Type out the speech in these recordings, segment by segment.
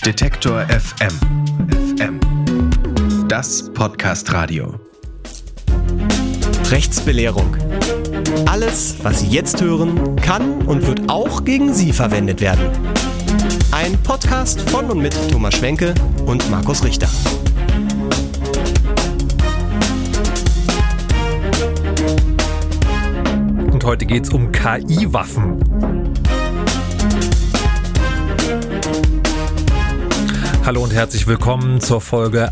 Detektor FM. Das Podcast-Radio. Rechtsbelehrung. Alles, was Sie jetzt hören, kann und wird auch gegen Sie verwendet werden. Ein Podcast von und mit Thomas Schwenke und Markus Richter. Und heute geht es um KI-Waffen. Hallo und herzlich willkommen zur Folge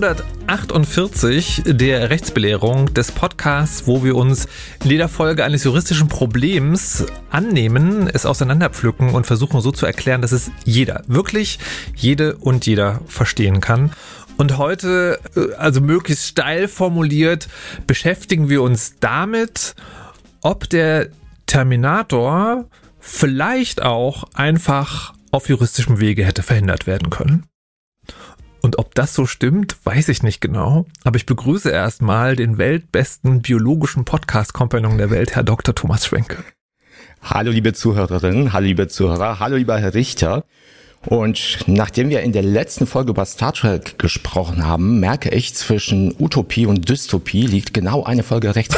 148 der Rechtsbelehrung des Podcasts, wo wir uns in jeder Folge eines juristischen Problems annehmen, es auseinanderpflücken und versuchen so zu erklären, dass es jeder, wirklich jede und jeder verstehen kann. Und heute, also möglichst steil formuliert, beschäftigen wir uns damit, ob der Terminator vielleicht auch einfach auf juristischem Wege hätte verhindert werden können. Und ob das so stimmt, weiß ich nicht genau. Aber ich begrüße erstmal den weltbesten biologischen Podcast-Kompagnon der Welt, Herr Dr. Thomas Schwenke. Hallo liebe Zuhörerinnen, hallo liebe Zuhörer, hallo lieber Herr Richter. Und nachdem wir in der letzten Folge über Star Trek gesprochen haben, merke ich, zwischen Utopie und Dystopie liegt genau eine Folge rechts.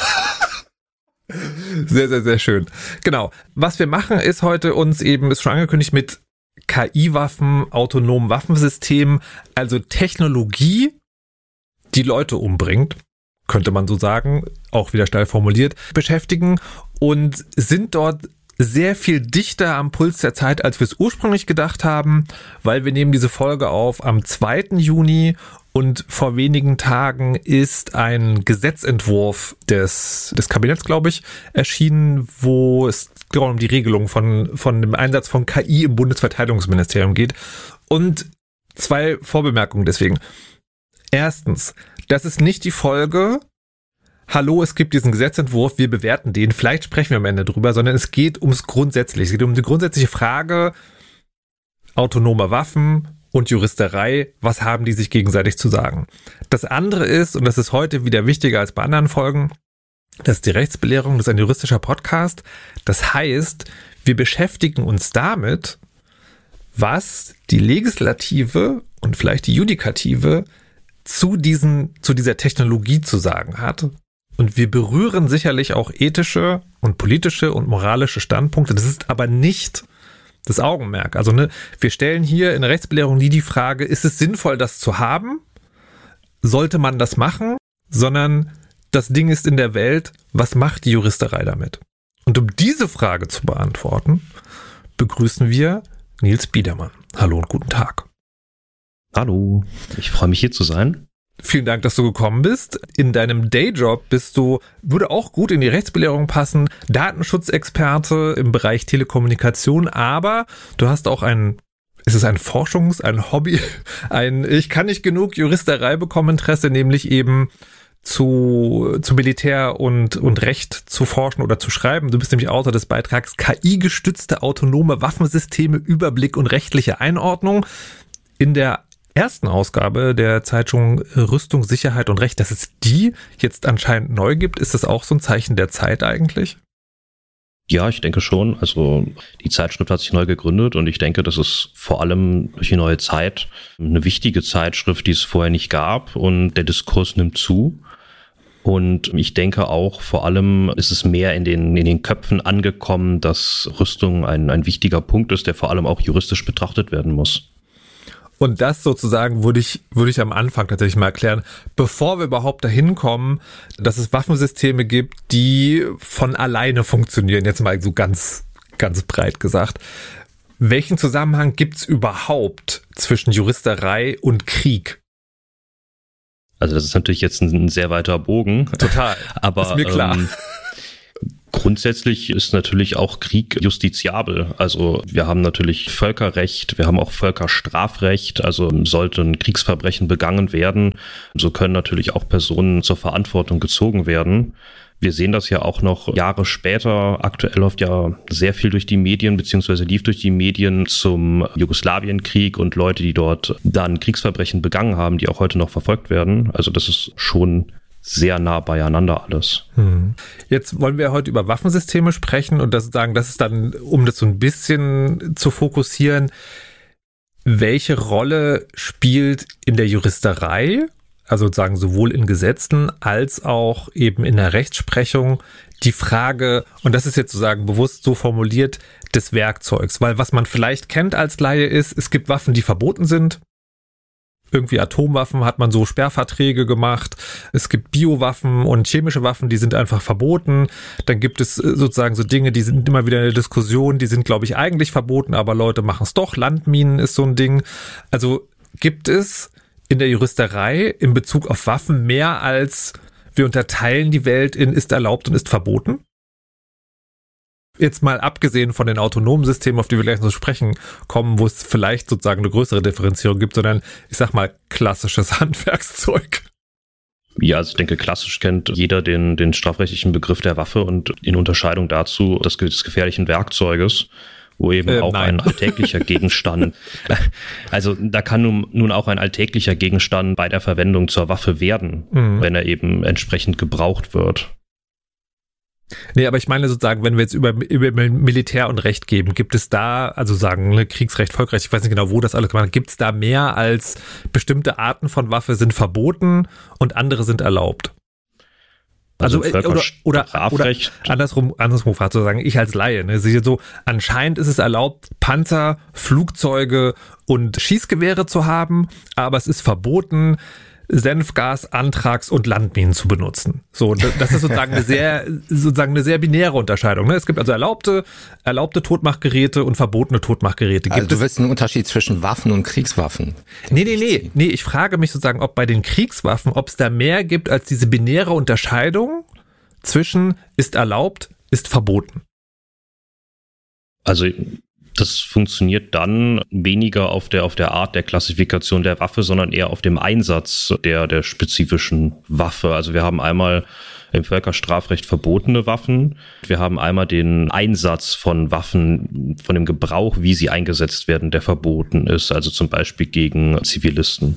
Sehr, sehr, sehr schön. Genau. Was wir machen ist heute uns eben, ist schon angekündigt, mit KI-Waffen, autonomen Waffensystemen, also Technologie, die Leute umbringt, könnte man so sagen, auch wieder steil formuliert, beschäftigen und sind dort sehr viel dichter am Puls der Zeit, als wir es ursprünglich gedacht haben, weil wir nehmen diese Folge auf am 2. Juni und vor wenigen Tagen ist ein Gesetzentwurf des Kabinetts, glaube ich, erschienen, wo es um die Regelung von dem Einsatz von KI im Bundesverteidigungsministerium geht. Und 2 Vorbemerkungen deswegen. Erstens, das ist nicht die Folge, hallo, es gibt diesen Gesetzentwurf, wir bewerten den, vielleicht sprechen wir am Ende drüber, sondern es geht ums Grundsätzliche. Es geht um die grundsätzliche Frage, autonome Waffen und Juristerei, was haben die sich gegenseitig zu sagen? Das andere ist, und das ist heute wieder wichtiger als bei anderen Folgen, das ist die Rechtsbelehrung, das ist ein juristischer Podcast. Das heißt, wir beschäftigen uns damit, was die Legislative und vielleicht die Judikative zu dieser Technologie zu sagen hat. Und wir berühren sicherlich auch ethische und politische und moralische Standpunkte. Das ist aber nicht das Augenmerk. Also wir stellen hier in der Rechtsbelehrung nie die Frage, ist es sinnvoll, das zu haben? Sollte man das machen? Sondern das Ding ist in der Welt, was macht die Juristerei damit? Und um diese Frage zu beantworten, begrüßen wir Nils Biedermann. Hallo und guten Tag. Hallo, ich freue mich hier zu sein. Vielen Dank, dass du gekommen bist. In deinem Dayjob würde auch gut in die Rechtsbelehrung passen, Datenschutzexperte im Bereich Telekommunikation, aber du hast auch ein Hobby, ich kann nicht genug Juristerei bekommen Interesse, nämlich eben zu Militär und Recht zu forschen oder zu schreiben. Du bist nämlich Autor des Beitrags KI-gestützte autonome Waffensysteme, Überblick und rechtliche Einordnung. In der ersten Ausgabe der Zeitung Rüstung, Sicherheit und Recht, dass es die jetzt anscheinend neu gibt, ist das auch so ein Zeichen der Zeit eigentlich? Ja, ich denke schon. Also die Zeitschrift hat sich neu gegründet und ich denke, das ist vor allem durch die neue Zeit eine wichtige Zeitschrift, die es vorher nicht gab und der Diskurs nimmt zu. Und ich denke auch, vor allem ist es mehr in den Köpfen angekommen, dass Rüstung ein wichtiger Punkt ist, der vor allem auch juristisch betrachtet werden muss. Und das sozusagen würde ich am Anfang tatsächlich mal erklären, bevor wir überhaupt dahin kommen, dass es Waffensysteme gibt, die von alleine funktionieren, jetzt mal so ganz, ganz breit gesagt. Welchen Zusammenhang gibt es überhaupt zwischen Juristerei und Krieg? Also das ist natürlich jetzt ein sehr weiter Bogen. Total, aber ist mir klar. Grundsätzlich ist natürlich auch Krieg justiziabel. Also wir haben natürlich Völkerrecht, wir haben auch Völkerstrafrecht. Also sollte ein Kriegsverbrechen begangen werden, so können natürlich auch Personen zur Verantwortung gezogen werden. Wir sehen das ja auch noch Jahre später. Aktuell läuft ja sehr viel durch die Medien, beziehungsweise lief durch die Medien zum Jugoslawienkrieg und Leute, die dort dann Kriegsverbrechen begangen haben, die auch heute noch verfolgt werden. Also das ist schon sehr nah beieinander alles. Jetzt wollen wir heute über Waffensysteme sprechen und das ist dann, um das so ein bisschen zu fokussieren, welche Rolle spielt in der Juristerei, also sozusagen sowohl in Gesetzen als auch eben in der Rechtsprechung, die Frage, und das ist jetzt sozusagen bewusst so formuliert, des Werkzeugs. Weil was man vielleicht kennt als Laie ist, es gibt Waffen, die verboten sind. Irgendwie Atomwaffen hat man so Sperrverträge gemacht. Es gibt Biowaffen und chemische Waffen, die sind einfach verboten. Dann gibt es sozusagen so Dinge, die sind immer wieder in der Diskussion, die sind, glaube ich, eigentlich verboten, aber Leute machen es doch. Landminen ist so ein Ding. Also gibt es in der Juristerei in Bezug auf Waffen mehr als wir unterteilen die Welt in ist erlaubt und ist verboten? Jetzt mal abgesehen von den autonomen Systemen, auf die wir gleich noch sprechen kommen, wo es vielleicht sozusagen eine größere Differenzierung gibt, sondern ich sag mal klassisches Handwerkszeug. Ja, also ich denke, klassisch kennt jeder den strafrechtlichen Begriff der Waffe und in Unterscheidung dazu des gefährlichen Werkzeuges, wo eben auch ein alltäglicher Gegenstand, also da kann nun auch ein alltäglicher Gegenstand bei der Verwendung zur Waffe werden, wenn er eben entsprechend gebraucht wird. Nee, aber ich meine sozusagen, wenn wir jetzt über Militär und Recht geben, gibt es da, also sagen Kriegsrecht, Volksrecht, ich weiß nicht genau, wo das alles gemacht wird, gibt es da mehr als bestimmte Arten von Waffe sind verboten und andere sind erlaubt? Also oder andersrum gefragt zu sagen, ich als Laie, ne, sehe so, anscheinend ist es erlaubt, Panzer, Flugzeuge und Schießgewehre zu haben, aber es ist verboten, Senfgas, Anthrax und Landminen zu benutzen. So, das ist sozusagen eine sehr binäre Unterscheidung. Ne? Es gibt also erlaubte Totmachgeräte und verbotene Totmachgeräte. Also du willst einen Unterschied zwischen Waffen und Kriegswaffen? Nee, ich frage mich sozusagen, ob bei den Kriegswaffen, ob es da mehr gibt als diese binäre Unterscheidung zwischen ist erlaubt, ist verboten. Also das funktioniert dann weniger auf der Art der Klassifikation der Waffe, sondern eher auf dem Einsatz der spezifischen Waffe. Also wir haben einmal im Völkerstrafrecht verbotene Waffen. Wir haben einmal den Einsatz von Waffen, von dem Gebrauch, wie sie eingesetzt werden, der verboten ist. Also zum Beispiel gegen Zivilisten.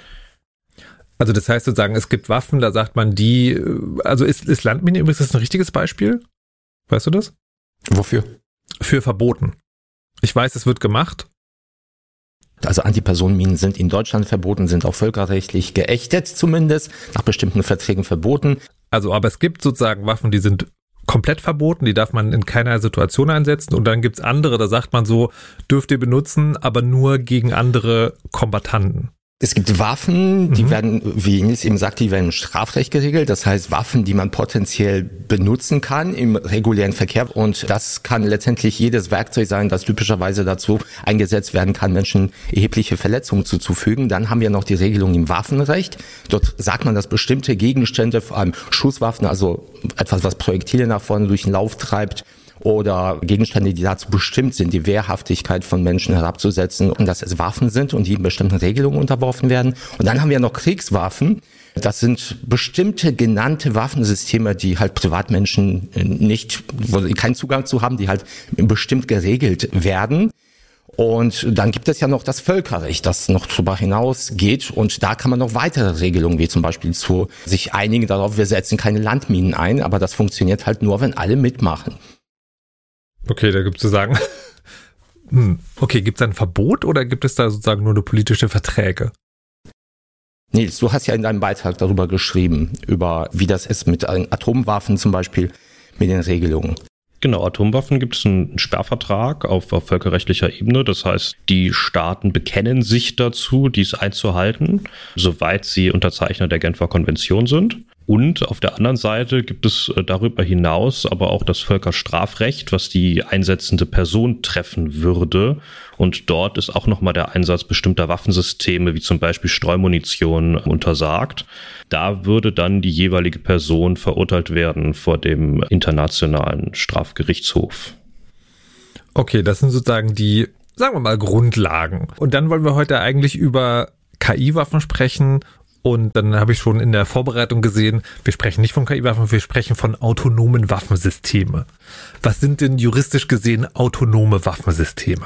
Also das heißt sozusagen, es gibt Waffen, da sagt man also ist Landmine übrigens ein richtiges Beispiel? Weißt du das? Wofür? Für verboten. Ich weiß, es wird gemacht. Also Antipersonenminen sind in Deutschland verboten, sind auch völkerrechtlich geächtet zumindest, nach bestimmten Verträgen verboten. Also, aber es gibt sozusagen Waffen, die sind komplett verboten, die darf man in keiner Situation einsetzen. Und dann gibt's andere, da sagt man so, dürft ihr benutzen, aber nur gegen andere Kombattanten. Es gibt Waffen, die werden, wie Nils eben sagte, die werden im Strafrecht geregelt. Das heißt Waffen, die man potenziell benutzen kann im regulären Verkehr. Und das kann letztendlich jedes Werkzeug sein, das typischerweise dazu eingesetzt werden kann, Menschen erhebliche Verletzungen zuzufügen. Dann haben wir noch die Regelung im Waffenrecht. Dort sagt man, dass bestimmte Gegenstände, vor allem Schusswaffen, also etwas, was Projektile nach vorne durch den Lauf treibt, oder Gegenstände, die dazu bestimmt sind, die Wehrhaftigkeit von Menschen herabzusetzen und dass es Waffen sind und die bestimmten Regelungen unterworfen werden. Und dann haben wir noch Kriegswaffen. Das sind bestimmte genannte Waffensysteme, die halt Privatmenschen wo sie keinen Zugang zu haben, die halt bestimmt geregelt werden. Und dann gibt es ja noch das Völkerrecht, das noch darüber hinaus geht. Und da kann man noch weitere Regelungen, wie zum Beispiel sich einigen darauf, wir setzen keine Landminen ein. Aber das funktioniert halt nur, wenn alle mitmachen. Okay, da gibt es zu sagen, okay, gibt es ein Verbot oder gibt es da sozusagen nur eine politische Verträge? Nils, du hast ja in deinem Beitrag darüber geschrieben, über wie das ist mit Atomwaffen zum Beispiel, mit den Regelungen. Genau, Atomwaffen gibt es einen Sperrvertrag auf völkerrechtlicher Ebene. Das heißt, die Staaten bekennen sich dazu, dies einzuhalten, soweit sie Unterzeichner der Genfer Konvention sind. Und auf der anderen Seite gibt es darüber hinaus aber auch das Völkerstrafrecht, was die einsetzende Person treffen würde. Und dort ist auch nochmal der Einsatz bestimmter Waffensysteme, wie zum Beispiel Streumunition, untersagt. Da würde dann die jeweilige Person verurteilt werden vor dem Internationalen Strafgerichtshof. Okay, das sind sozusagen die, sagen wir mal, Grundlagen. Und dann wollen wir heute eigentlich über KI-Waffen sprechen. Und dann habe ich schon in der Vorbereitung gesehen, wir sprechen nicht von KI-Waffen, wir sprechen von autonomen Waffensysteme. Was sind denn juristisch gesehen autonome Waffensysteme?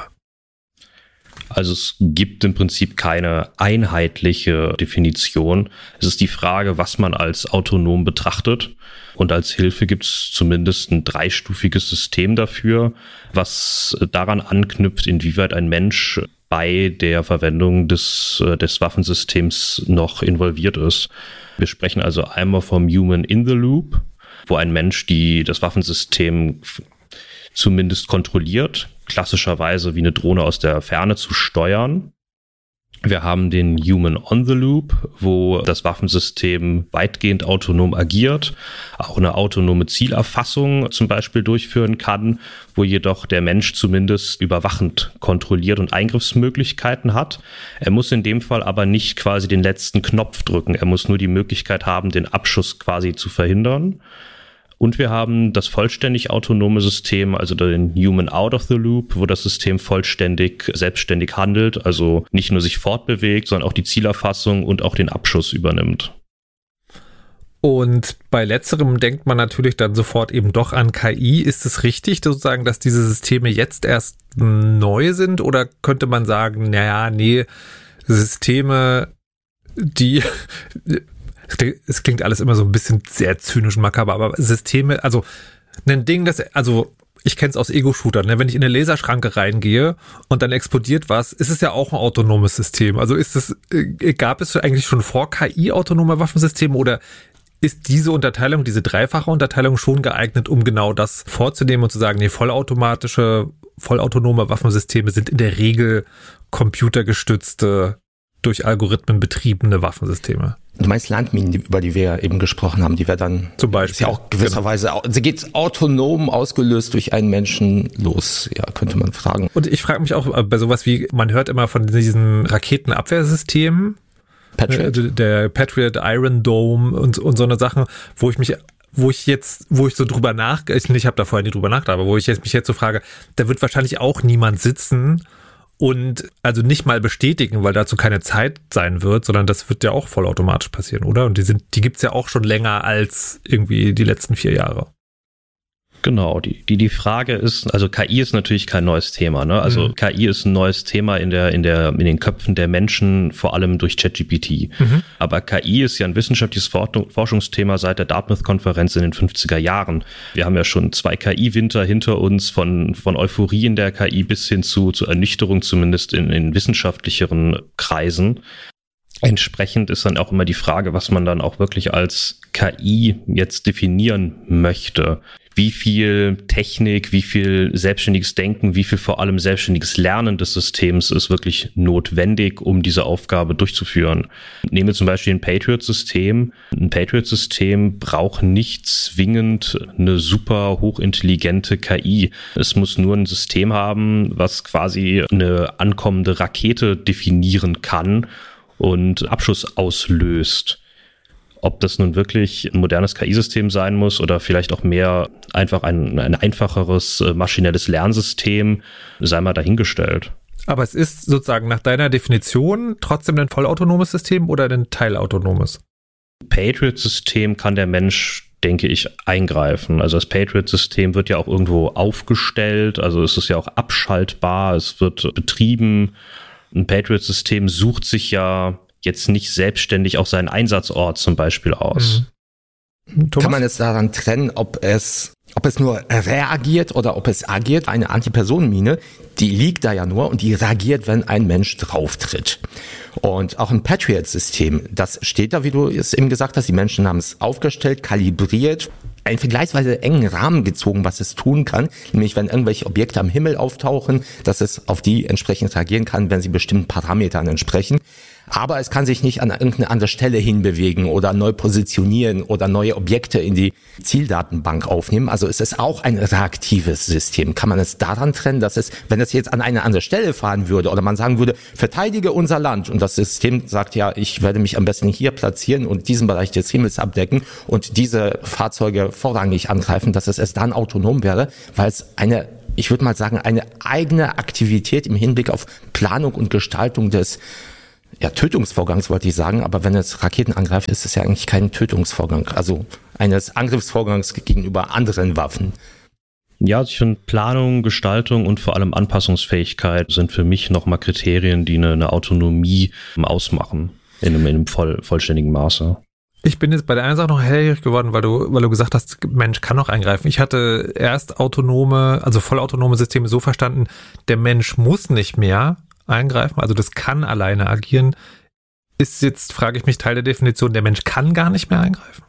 Also es gibt im Prinzip keine einheitliche Definition. Es ist die Frage, was man als autonom betrachtet. Und als Hilfe gibt es zumindest ein dreistufiges System dafür, was daran anknüpft, inwieweit ein Mensch bei der Verwendung des Waffensystems noch involviert ist. Wir sprechen also einmal vom Human in the Loop, wo ein Mensch das Waffensystem zumindest kontrolliert, klassischerweise wie eine Drohne aus der Ferne zu steuern. Wir haben den Human on the Loop, wo das Waffensystem weitgehend autonom agiert, auch eine autonome Zielerfassung zum Beispiel durchführen kann, wo jedoch der Mensch zumindest überwachend kontrolliert und Eingriffsmöglichkeiten hat. Er muss in dem Fall aber nicht quasi den letzten Knopf drücken. Er muss nur die Möglichkeit haben, den Abschuss quasi zu verhindern. Und wir haben das vollständig autonome System, also den Human out of the Loop, wo das System vollständig, selbstständig handelt, also nicht nur sich fortbewegt, sondern auch die Zielerfassung und auch den Abschuss übernimmt. Und bei letzterem denkt man natürlich dann sofort eben doch an KI. Ist es richtig, sozusagen, dass diese Systeme jetzt erst neu sind? Oder könnte man sagen, Systeme, die... Es klingt alles immer so ein bisschen sehr zynisch makaber, aber Systeme, also ein Ding, ich kenne es aus Ego-Shootern, ne? Wenn ich in eine Laserschranke reingehe und dann explodiert was, ist es ja auch ein autonomes System. Also gab es eigentlich schon vor KI autonome Waffensysteme oder ist diese Unterteilung, diese dreifache Unterteilung schon geeignet, um genau das vorzunehmen und zu sagen, vollautonome Waffensysteme sind in der Regel computergestützte, durch Algorithmen betriebene Waffensysteme? Du meinst Landminen, über die wir eben gesprochen haben, die wir dann zum Beispiel ist ja auch gewisserweise, sie geht autonom ausgelöst durch einen Menschen los, ja, könnte man fragen. Und ich frage mich auch bei sowas wie, man hört immer von diesen Raketenabwehrsystemen, Patriot. Der Patriot, Iron Dome und so eine Sachen, wo ich so drüber nachgedacht, ich habe da vorher nie drüber nachgedacht, aber wo ich mich jetzt so frage, da wird wahrscheinlich auch niemand sitzen und also nicht mal bestätigen, weil dazu keine Zeit sein wird, sondern das wird ja auch vollautomatisch passieren, oder? Und die gibt's ja auch schon länger als irgendwie die letzten 4 Jahre. Genau, die Frage ist, also KI ist natürlich kein neues Thema, ne? Also KI ist ein neues Thema in den Köpfen der Menschen, vor allem durch ChatGPT. Aber KI ist ja ein wissenschaftliches Forschungsthema seit der Dartmouth-Konferenz in den 50er Jahren. Wir haben ja schon 2 KI-Winter hinter uns, von Euphorie in der KI bis hin zu Ernüchterung, zumindest in wissenschaftlicheren Kreisen. Entsprechend ist dann auch immer die Frage, was man dann auch wirklich als KI jetzt definieren möchte. Wie viel Technik, wie viel selbstständiges Denken, wie viel vor allem selbstständiges Lernen des Systems ist wirklich notwendig, um diese Aufgabe durchzuführen. Nehmen wir zum Beispiel ein Patriot-System. Ein Patriot-System braucht nicht zwingend eine super hochintelligente KI. Es muss nur ein System haben, was quasi eine ankommende Rakete definieren kann und Abschuss auslöst. Ob das nun wirklich ein modernes KI-System sein muss oder vielleicht auch mehr einfach ein einfacheres maschinelles Lernsystem, sei mal dahingestellt. Aber es ist sozusagen nach deiner Definition trotzdem ein vollautonomes System oder ein teilautonomes? Patriot-System kann der Mensch, denke ich, eingreifen. Also das Patriot-System wird ja auch irgendwo aufgestellt, also es ist ja auch abschaltbar, es wird betrieben. Ein Patriot-System sucht sich ja jetzt nicht selbstständig auch seinen Einsatzort zum Beispiel aus. Thomas? Kann man jetzt daran trennen, ob es nur reagiert oder ob es agiert? Eine Antipersonenmine, die liegt da ja nur und die reagiert, wenn ein Mensch drauftritt. Und auch ein Patriot-System, das steht da, wie du es eben gesagt hast, die Menschen haben es aufgestellt, kalibriert, einen vergleichsweise engen Rahmen gezogen, was es tun kann, nämlich wenn irgendwelche Objekte am Himmel auftauchen, dass es auf die entsprechend reagieren kann, wenn sie bestimmten Parametern entsprechen. Aber es kann sich nicht an irgendeine andere Stelle hinbewegen oder neu positionieren oder neue Objekte in die Zieldatenbank aufnehmen. Also es ist auch ein reaktives System. Kann man es daran trennen, dass es, wenn es jetzt an eine andere Stelle fahren würde oder man sagen würde, verteidige unser Land und das System sagt ja, ich werde mich am besten hier platzieren und diesen Bereich des Himmels abdecken und diese Fahrzeuge vorrangig angreifen, dass es dann autonom wäre, weil es ich würde mal sagen, eine eigene Aktivität im Hinblick auf Planung und Gestaltung des Tötungsvorgangs wollte ich sagen, aber wenn es Raketen angreift, ist es ja eigentlich kein Tötungsvorgang, also eines Angriffsvorgangs gegenüber anderen Waffen. Ja, ich finde Planung, Gestaltung und vor allem Anpassungsfähigkeit sind für mich nochmal Kriterien, die eine Autonomie ausmachen in einem vollständigen Maße. Ich bin jetzt bei der einen Sache noch hellhörig geworden, weil du gesagt hast, Mensch kann noch eingreifen. Ich hatte erst vollautonome Systeme so verstanden, der Mensch muss nicht mehr, eingreifen, also das kann alleine agieren, ist jetzt, frage ich mich, Teil der Definition, der Mensch kann gar nicht mehr eingreifen?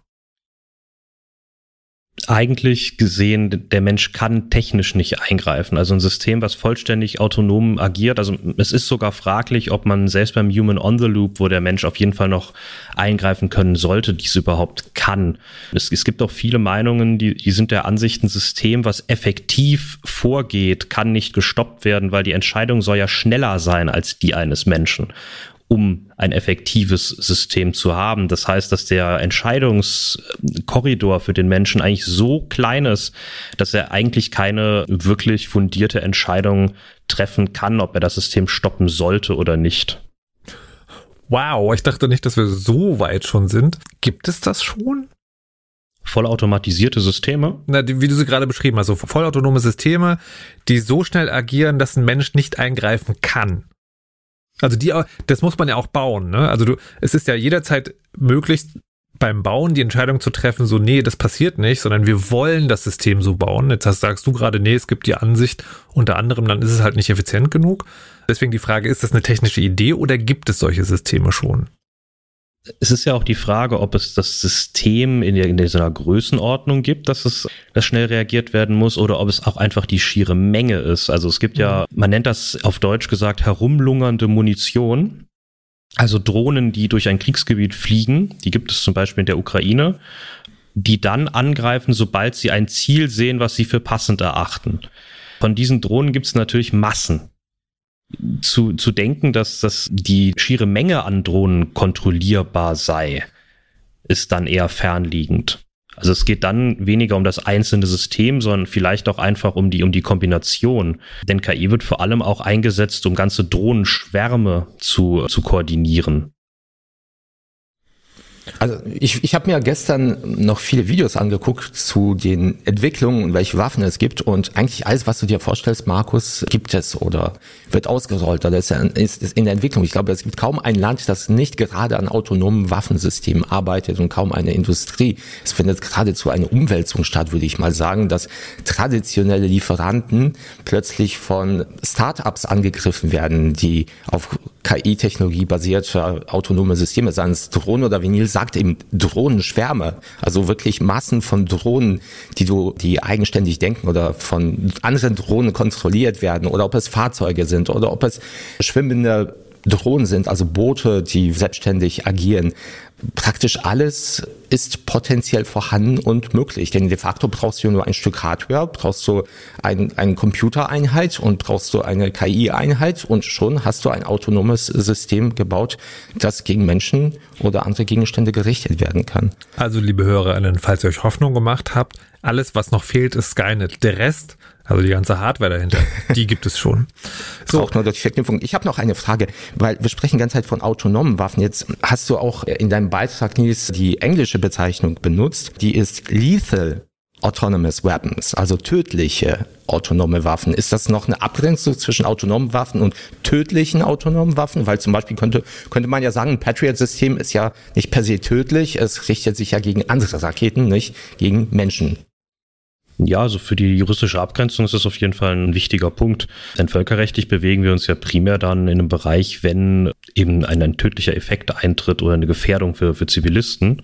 Eigentlich gesehen, der Mensch kann technisch nicht eingreifen. Also ein System, was vollständig autonom agiert. Also es ist sogar fraglich, ob man selbst beim Human on the Loop, wo der Mensch auf jeden Fall noch eingreifen können sollte, dies überhaupt kann. Es gibt auch viele Meinungen, die sind der Ansicht, ein System, was effektiv vorgeht, kann nicht gestoppt werden, weil die Entscheidung soll ja schneller sein als die eines Menschen, um ein effektives System zu haben. Das heißt, dass der Entscheidungskorridor für den Menschen eigentlich so klein ist, dass er eigentlich keine wirklich fundierte Entscheidung treffen kann, ob er das System stoppen sollte oder nicht. Wow, ich dachte nicht, dass wir so weit schon sind. Gibt es das schon? Vollautomatisierte Systeme? Na, wie du sie gerade beschrieben hast, so vollautonome Systeme, die so schnell agieren, dass ein Mensch nicht eingreifen kann. Also das muss man ja auch bauen, ne? Also es ist ja jederzeit möglich, beim Bauen die Entscheidung zu treffen, so, nee, das passiert nicht, sondern wir wollen das System so bauen. Jetzt sagst du gerade, nee, es gibt die Ansicht, unter anderem, dann ist es halt nicht effizient genug. Deswegen die Frage, ist das eine technische Idee oder gibt es solche Systeme schon? Es ist ja auch die Frage, ob es das System in so einer Größenordnung gibt, dass schnell reagiert werden muss, oder ob es auch einfach die schiere Menge ist. Also es gibt ja, man nennt das auf Deutsch gesagt, herumlungernde Munition. Also Drohnen, die durch ein Kriegsgebiet fliegen, die gibt es zum Beispiel in der Ukraine, die dann angreifen, sobald sie ein Ziel sehen, was sie für passend erachten. Von diesen Drohnen gibt es natürlich Massen. Zu denken, dass die schiere Menge an Drohnen kontrollierbar sei, ist dann eher fernliegend. Also es geht dann weniger um das einzelne System, sondern vielleicht auch einfach um die Kombination. Denn KI wird vor allem auch eingesetzt, um ganze Drohnenschwärme zu koordinieren. Also ich habe mir gestern noch viele Videos angeguckt zu den Entwicklungen und welche Waffen es gibt, und eigentlich alles, was du dir vorstellst, Markus, gibt es oder wird ausgerollt oder ist in der Entwicklung. Ich glaube, es gibt kaum ein Land, das nicht gerade an autonomen Waffensystemen arbeitet, und kaum eine Industrie. Es findet geradezu eine Umwälzung statt, würde ich mal sagen, dass traditionelle Lieferanten plötzlich von Startups angegriffen werden, die auf KI-Technologie basierte autonome Systeme, seien es Drohnen oder Vinyl, sagt eben Drohnenschwärme, also wirklich Massen von Drohnen, die eigenständig denken oder von anderen Drohnen kontrolliert werden, oder ob es Fahrzeuge sind oder ob es schwimmende Drohnen sind, also Boote, die selbstständig agieren. Praktisch alles ist potenziell vorhanden und möglich, denn de facto brauchst du nur ein Stück Hardware, brauchst du eine Computereinheit und brauchst du eine KI-Einheit, und schon hast du ein autonomes System gebaut, das gegen Menschen oder andere Gegenstände gerichtet werden kann. Also, liebe HörerInnen, falls ihr euch Hoffnung gemacht habt, alles, was noch fehlt, ist Skynet. Der Rest, also die ganze Hardware dahinter, die gibt es schon. So. Auch nur durch Verknüpfung. Ich habe noch eine Frage, weil wir sprechen die ganze Zeit von autonomen Waffen. Jetzt hast du auch in deinem Beitrag, Nils, die englische Bezeichnung benutzt. Die ist Lethal Autonomous Weapons, also tödliche autonome Waffen. Ist das noch eine Abgrenzung zwischen autonomen Waffen und tödlichen autonomen Waffen? Weil zum Beispiel könnte man ja sagen, ein Patriot-System ist ja nicht per se tödlich, es richtet sich ja gegen andere Raketen, nicht gegen Menschen. Ja, also für die juristische Abgrenzung ist das auf jeden Fall ein wichtiger Punkt. Denn völkerrechtlich bewegen wir uns ja primär dann in einem Bereich, wenn eben ein tödlicher Effekt eintritt oder eine Gefährdung für Zivilisten.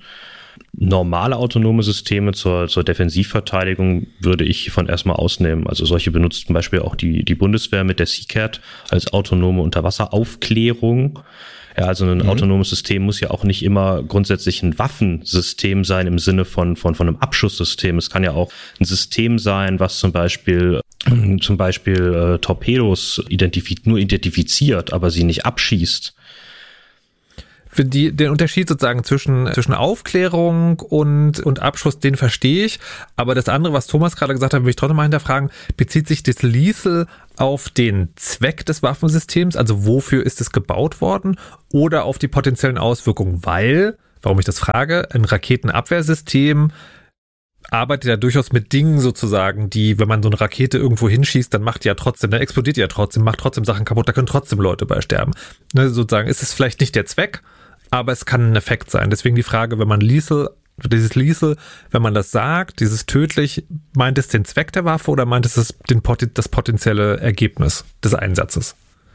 Normale autonome Systeme zur Defensivverteidigung würde ich hiervon erstmal ausnehmen. Also solche benutzt zum Beispiel auch die Bundeswehr mit der SeaCat als autonome Unterwasseraufklärung. Ja, also ein autonomes System muss ja auch nicht immer grundsätzlich ein Waffensystem sein im Sinne von einem Abschusssystem. Es kann ja auch ein System sein, was zum Beispiel Torpedos nur identifiziert, aber sie nicht abschießt. Für den Unterschied sozusagen zwischen Aufklärung und Abschuss, den verstehe ich. Aber das andere, was Thomas gerade gesagt hat, will ich trotzdem mal hinterfragen, bezieht sich das Lethal auf den Zweck des Waffensystems? Also wofür ist es gebaut worden? Oder auf die potenziellen Auswirkungen? Weil, warum ich das frage, ein Raketenabwehrsystem arbeitet ja durchaus mit Dingen sozusagen, die, wenn man so eine Rakete irgendwo hinschießt, dann explodiert die ja trotzdem, macht trotzdem Sachen kaputt, da können trotzdem Leute bei sterben. Ne, sozusagen ist es vielleicht nicht der Zweck, aber es kann ein Effekt sein. Deswegen die Frage, wenn man dieses Lethal, wenn man das sagt, dieses tödlich, meint es den Zweck der Waffe oder meint es das potenzielle Ergebnis des Einsatzes?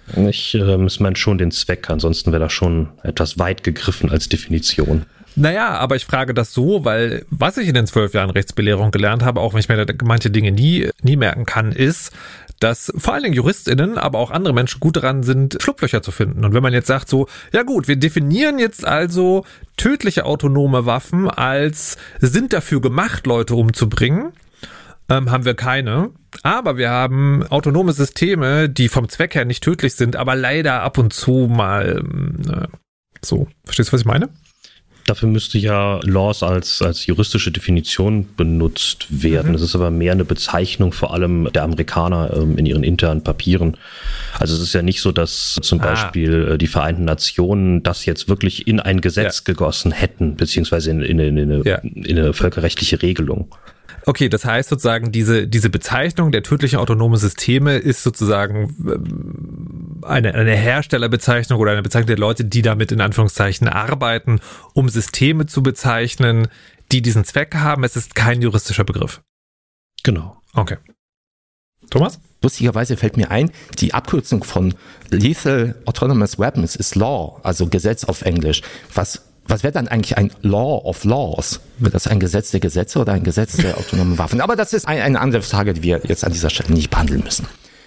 Ich meine schon den Zweck, ansonsten wäre das schon etwas weit gegriffen als Definition. Naja, aber ich frage das so, weil was ich in den 12 Jahren Rechtsbelehrung gelernt habe, auch wenn ich mir manche Dinge nie merken kann, ist, dass vor allen Dingen JuristInnen, aber auch andere Menschen gut daran sind, Schlupflöcher zu finden. Und wenn man jetzt sagt so, ja gut, wir definieren jetzt also tödliche autonome Waffen als sind dafür gemacht, Leute umzubringen, haben wir keine. Aber wir haben autonome Systeme, die vom Zweck her nicht tödlich sind, aber leider ab und zu mal so. Verstehst du, was ich meine? Dafür müsste ja Laws als juristische Definition benutzt werden. Das ist aber mehr eine Bezeichnung vor allem der Amerikaner in ihren internen Papieren. Also es ist ja nicht so, dass zum Beispiel die Vereinten Nationen das jetzt wirklich in ein Gesetz gegossen hätten, beziehungsweise in eine völkerrechtliche Regelung. Okay, das heißt sozusagen, diese Bezeichnung der tödlichen autonomen Systeme ist sozusagen eine Herstellerbezeichnung oder eine Bezeichnung der Leute, die damit in Anführungszeichen arbeiten, um Systeme zu bezeichnen, die diesen Zweck haben. Es ist kein juristischer Begriff. Genau. Okay. Thomas? Lustigerweise fällt mir ein, die Abkürzung von Lethal Autonomous Weapons ist Law, also Gesetz auf Englisch. Was wäre dann eigentlich ein Law of Laws? Wird das ein Gesetz der Gesetze oder ein Gesetz der autonomen Waffen? Aber das ist eine andere Frage, die wir jetzt an dieser Stelle nicht behandeln müssen.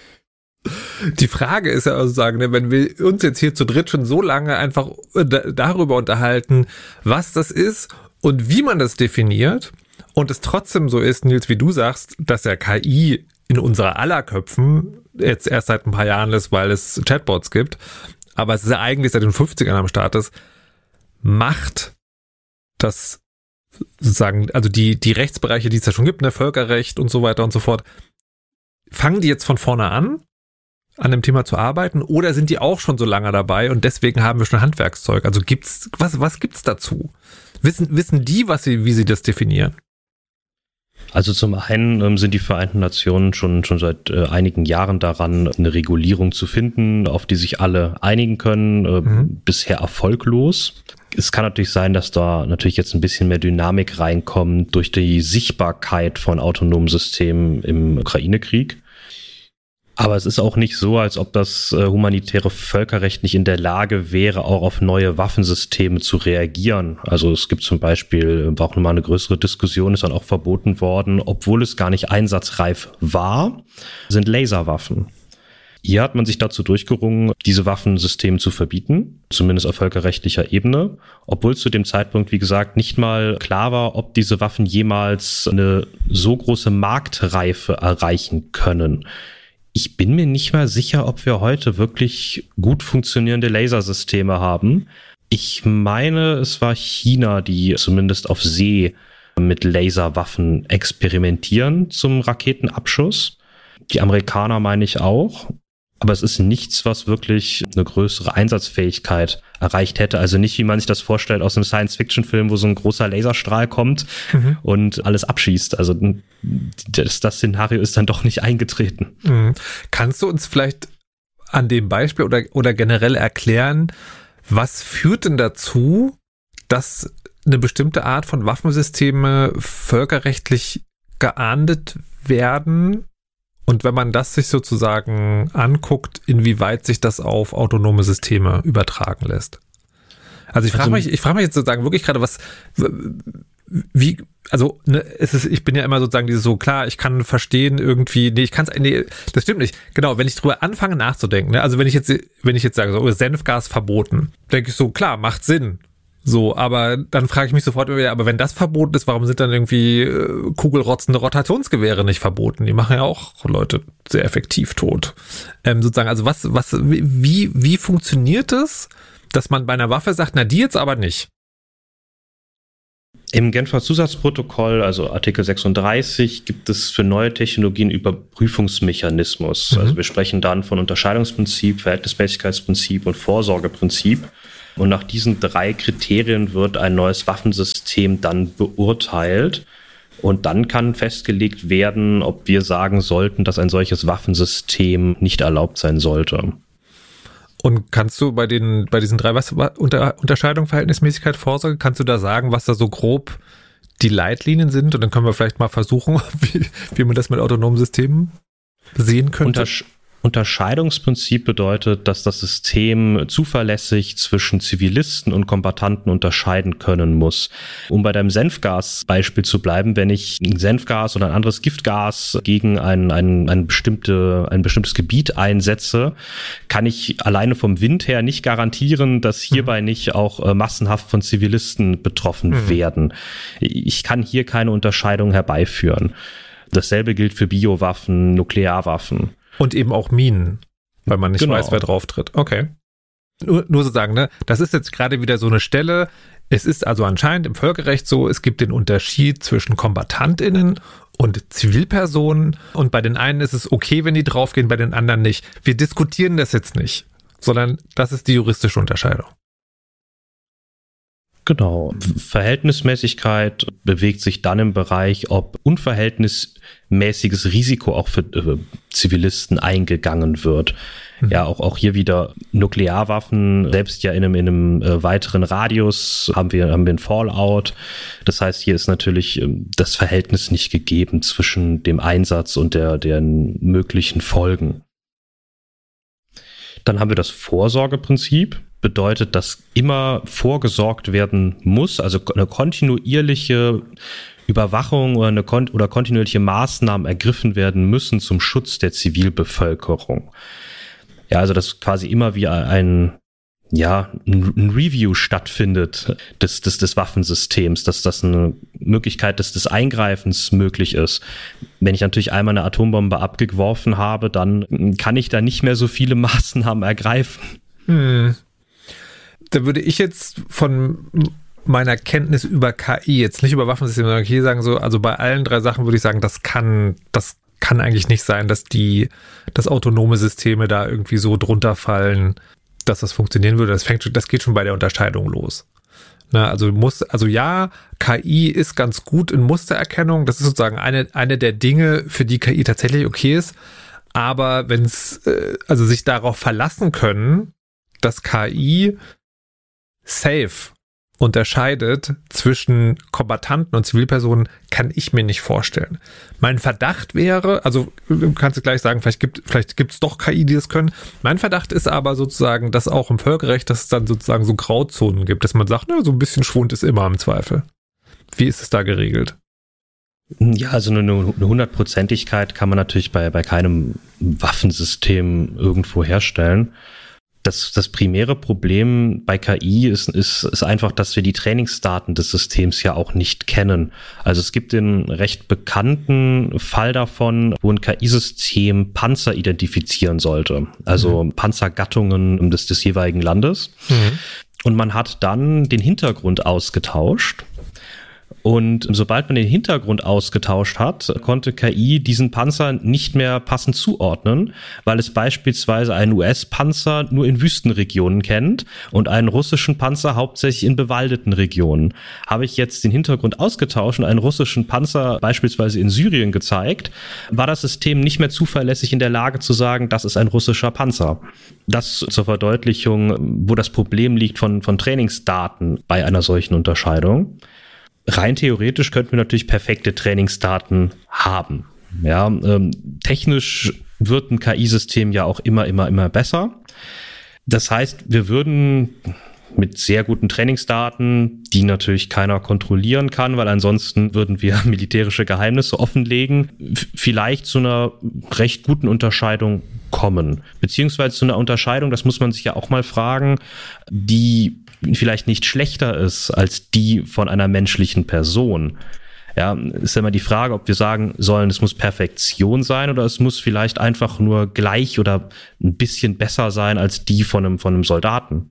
Die Frage ist ja sozusagen, wenn wir uns jetzt hier zu dritt schon so lange einfach darüber unterhalten, was das ist und wie man das definiert und es trotzdem so ist, Nils, wie du sagst, dass ja KI in unserer aller Köpfen jetzt erst seit ein paar Jahren ist, weil es Chatbots gibt, aber es ist ja eigentlich seit den 50ern am Start ist, macht das sozusagen, also die Rechtsbereiche, die es ja schon gibt, ne, Völkerrecht und so weiter und so fort, fangen die jetzt von vorne an dem Thema zu arbeiten oder sind die auch schon so lange dabei und deswegen haben wir schon Handwerkszeug? Also was gibt's dazu? Wissen die, wie sie das definieren? Also zum einen sind die Vereinten Nationen schon seit einigen Jahren daran, eine Regulierung zu finden, auf die sich alle einigen können, bisher erfolglos. Es kann natürlich sein, dass da natürlich jetzt ein bisschen mehr Dynamik reinkommt durch die Sichtbarkeit von autonomen Systemen im Ukraine-Krieg. Aber es ist auch nicht so, als ob das humanitäre Völkerrecht nicht in der Lage wäre, auch auf neue Waffensysteme zu reagieren. Also es gibt zum Beispiel, war auch nochmal eine größere Diskussion, ist dann auch verboten worden, obwohl es gar nicht einsatzreif war, sind Laserwaffen. Hier hat man sich dazu durchgerungen, diese Waffensysteme zu verbieten, zumindest auf völkerrechtlicher Ebene, obwohl zu dem Zeitpunkt, wie gesagt, nicht mal klar war, ob diese Waffen jemals eine so große Marktreife erreichen können. Ich bin mir nicht mal sicher, ob wir heute wirklich gut funktionierende Lasersysteme haben. Ich meine, es war China, die zumindest auf See mit Laserwaffen experimentieren zum Raketenabschuss. Die Amerikaner meine ich auch. Aber es ist nichts, was wirklich eine größere Einsatzfähigkeit erreicht hätte. Also nicht, wie man sich das vorstellt aus einem Science-Fiction-Film, wo so ein großer Laserstrahl kommt und alles abschießt. Also das Szenario ist dann doch nicht eingetreten. Kannst du uns vielleicht an dem Beispiel oder generell erklären, was führt denn dazu, dass eine bestimmte Art von Waffensysteme völkerrechtlich geahndet werden? Und wenn man das sich sozusagen anguckt, inwieweit sich das auf autonome Systeme übertragen lässt? Also ich frage mich jetzt sozusagen wirklich gerade, ich bin ja immer sozusagen dieses so, klar, ich kann verstehen irgendwie, das stimmt nicht. Genau, wenn ich drüber anfange nachzudenken, ne, also wenn ich jetzt sage, so, Senfgas verboten, denke ich so, klar, macht Sinn. So, aber dann frage ich mich sofort, aber wenn das verboten ist, warum sind dann irgendwie kugelrotzende Rotationsgewehre nicht verboten? Die machen ja auch Leute sehr effektiv tot. Sozusagen, also wie funktioniert es, dass man bei einer Waffe sagt, na die jetzt aber nicht? Im Genfer Zusatzprotokoll, also Artikel 36, gibt es für neue Technologien Überprüfungsmechanismus. Also wir sprechen dann von Unterscheidungsprinzip, Verhältnismäßigkeitsprinzip und Vorsorgeprinzip. Und nach diesen 3 Kriterien wird ein neues Waffensystem dann beurteilt. Und dann kann festgelegt werden, ob wir sagen sollten, dass ein solches Waffensystem nicht erlaubt sein sollte. Und kannst du bei diesen 3 Unterscheidung, Verhältnismäßigkeit, Vorsorge, kannst du da sagen, was da so grob die Leitlinien sind? Und dann können wir vielleicht mal versuchen, wie man das mit autonomen Systemen sehen könnte. Unterscheidungsprinzip bedeutet, dass das System zuverlässig zwischen Zivilisten und Kombattanten unterscheiden können muss. Um bei deinem Senfgas-Beispiel zu bleiben, wenn ich ein Senfgas oder ein anderes Giftgas gegen ein bestimmtes Gebiet einsetze, kann ich alleine vom Wind her nicht garantieren, dass hierbei nicht auch massenhaft von Zivilisten betroffen werden. Ich kann hier keine Unterscheidung herbeiführen. Dasselbe gilt für Biowaffen, Nuklearwaffen. Und eben auch Minen, weil man nicht weiß, wer drauf tritt. Okay. Nur so sagen, ne? Das ist jetzt gerade wieder so eine Stelle. Es ist also anscheinend im Völkerrecht so, es gibt den Unterschied zwischen KombatantInnen und Zivilpersonen. Und bei den einen ist es okay, wenn die draufgehen, bei den anderen nicht. Wir diskutieren das jetzt nicht, sondern das ist die juristische Unterscheidung. Genau. Verhältnismäßigkeit bewegt sich dann im Bereich, ob unverhältnismäßiges Risiko auch für Zivilisten eingegangen wird. Ja, auch hier wieder Nuklearwaffen, selbst ja in einem weiteren Radius haben wir einen Fallout. Das heißt, hier ist natürlich das Verhältnis nicht gegeben zwischen dem Einsatz und den möglichen Folgen. Dann haben wir das Vorsorgeprinzip. Bedeutet, dass immer vorgesorgt werden muss, also eine kontinuierliche Überwachung oder kontinuierliche Maßnahmen ergriffen werden müssen zum Schutz der Zivilbevölkerung. Ja, also dass quasi immer wie ein Review stattfindet des Waffensystems, dass das eine Möglichkeit des Eingreifens möglich ist. Wenn ich natürlich einmal eine Atombombe abgeworfen habe, dann kann ich da nicht mehr so viele Maßnahmen ergreifen. Da würde ich jetzt von meiner Kenntnis über KI, jetzt nicht über Waffensysteme, sondern hier sagen so, also bei allen 3 Sachen würde ich sagen, das kann eigentlich nicht sein, dass autonome Systeme da irgendwie so drunter fallen, dass das funktionieren würde. Das geht schon bei der Unterscheidung los. Na, also KI ist ganz gut in Mustererkennung. Das ist sozusagen eine der Dinge, für die KI tatsächlich okay ist. Aber wenn es, also sich darauf verlassen können, dass KI safe unterscheidet zwischen Kombattanten und Zivilpersonen, kann ich mir nicht vorstellen. Mein Verdacht wäre, also kannst du gleich sagen, vielleicht gibt's doch KI, die das können. Mein Verdacht ist aber sozusagen, dass auch im Völkerrecht, dass es dann sozusagen so Grauzonen gibt, dass man sagt, so ein bisschen Schwund ist immer im Zweifel. Wie ist es da geregelt? Ja, also eine Hundertprozentigkeit kann man natürlich bei keinem Waffensystem irgendwo herstellen. Das primäre Problem bei KI ist einfach, dass wir die Trainingsdaten des Systems ja auch nicht kennen. Also es gibt den recht bekannten Fall davon, wo ein KI-System Panzer identifizieren sollte. Also Panzergattungen des jeweiligen Landes. Und man hat dann den Hintergrund ausgetauscht. Und sobald man den Hintergrund ausgetauscht hat, konnte KI diesen Panzer nicht mehr passend zuordnen, weil es beispielsweise einen US-Panzer nur in Wüstenregionen kennt und einen russischen Panzer hauptsächlich in bewaldeten Regionen. Habe ich jetzt den Hintergrund ausgetauscht und einen russischen Panzer beispielsweise in Syrien gezeigt, war das System nicht mehr zuverlässig in der Lage zu sagen, das ist ein russischer Panzer. Das zur Verdeutlichung, wo das Problem liegt von Trainingsdaten bei einer solchen Unterscheidung. Rein theoretisch könnten wir natürlich perfekte Trainingsdaten haben. Ja, technisch wird ein KI-System ja auch immer besser. Das heißt, wir würden mit sehr guten Trainingsdaten, die natürlich keiner kontrollieren kann, weil ansonsten würden wir militärische Geheimnisse offenlegen, vielleicht zu einer recht guten Unterscheidung kommen. Beziehungsweise zu einer Unterscheidung, das muss man sich ja auch mal fragen, die vielleicht nicht schlechter ist als die von einer menschlichen Person. Ja, ist ja immer die Frage, ob wir sagen sollen, es muss Perfektion sein oder es muss vielleicht einfach nur gleich oder ein bisschen besser sein als die von einem Soldaten.